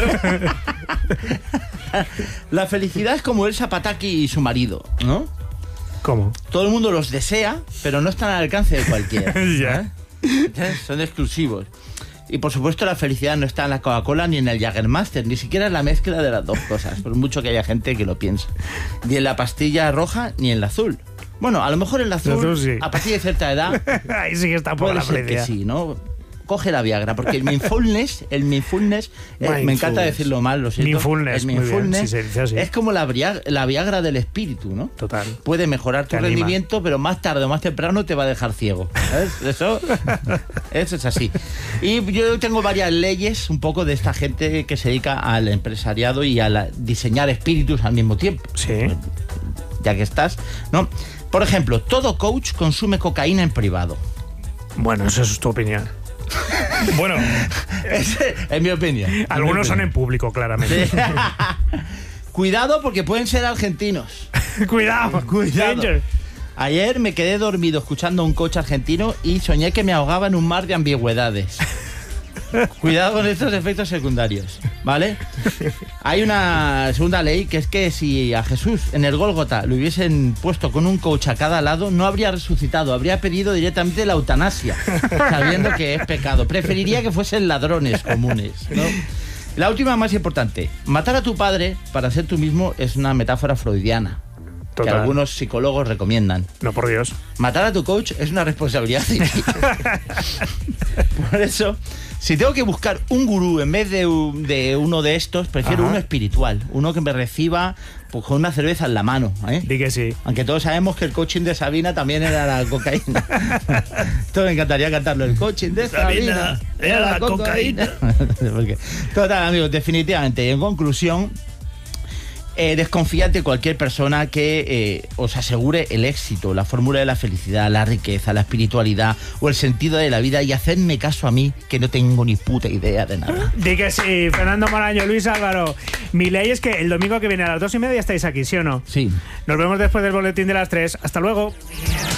La felicidad es como Elsa Pataki y su marido, ¿no? ¿Cómo? Todo el mundo los desea, pero no están al alcance de cualquiera. Ya. ¿Eh? Son exclusivos. Y por supuesto la felicidad no está en la Coca-Cola ni en el Jägermeister, ni siquiera en la mezcla de las dos cosas, por mucho que haya gente que lo piense. Ni en la pastilla roja ni en la azul. Bueno, a lo mejor en la azul, azul sí. a partir de cierta edad, Ahí sí que está por puede la ser que felicidad. sí, ¿no? Coge la Viagra, porque el mindfulness, el mindfulness, eh, me encanta Mindfulness. decirlo mal, lo siento. Mindfulness, el muy bien, mindfulness sí se dice así. es como la, bria- la Viagra del espíritu, ¿no? Total. Puede mejorar tu Te anima. rendimiento, pero más tarde o más temprano te va a dejar ciego. ¿Sabes? Eso, eso es así. Y yo tengo varias leyes un poco de esta gente que se dedica al empresariado y a la- diseñar espíritus al mismo tiempo. Sí. Ya que estás, ¿no? Por ejemplo, todo coach consume cocaína en privado. Bueno, eso es tu opinión. Bueno, Es, es mi opinión. Es mi Algunos son opinión. en público, claramente. Sí. Cuidado porque pueden ser argentinos. Cuidado, Cuidado. danger. Ayer me quedé dormido escuchando a un coach argentino y soñé que me ahogaba en un mar de ambigüedades. Cuidado con estos efectos secundarios, ¿vale? Hay una segunda ley que es que si a Jesús en el Gólgota lo hubiesen puesto con un coach a cada lado, no habría resucitado, habría pedido directamente la eutanasia, sabiendo que es pecado. Preferiría que fuesen ladrones comunes, ¿no? La última más importante, matar a tu padre para ser tú mismo es una metáfora freudiana. Que Total. algunos psicólogos recomiendan. No, por Dios. Matar a tu coach es una responsabilidad civil. Por eso, si tengo que buscar un gurú en vez de, un- de uno de estos, prefiero Ajá. uno espiritual. Uno que me reciba pues, con una cerveza en la mano. ¿eh? Di que sí. Aunque todos sabemos que el coaching de Sabina también era la cocaína. Esto me encantaría cantarlo. El coaching de Sabina, Sabina era la Porque, total, amigos, definitivamente. Y en conclusión, eh, desconfiad de cualquier persona que eh, os asegure el éxito, la fórmula de la felicidad, la riqueza, la espiritualidad o el sentido de la vida, y hacedme caso a mí, que no tengo ni puta idea de nada. Di que sí, Fernando Moraño, Luis Álvaro. Mi ley es que el domingo que viene a las dos y media estáis aquí, ¿sí o no? Sí. Nos vemos después del boletín de las tres. Hasta luego.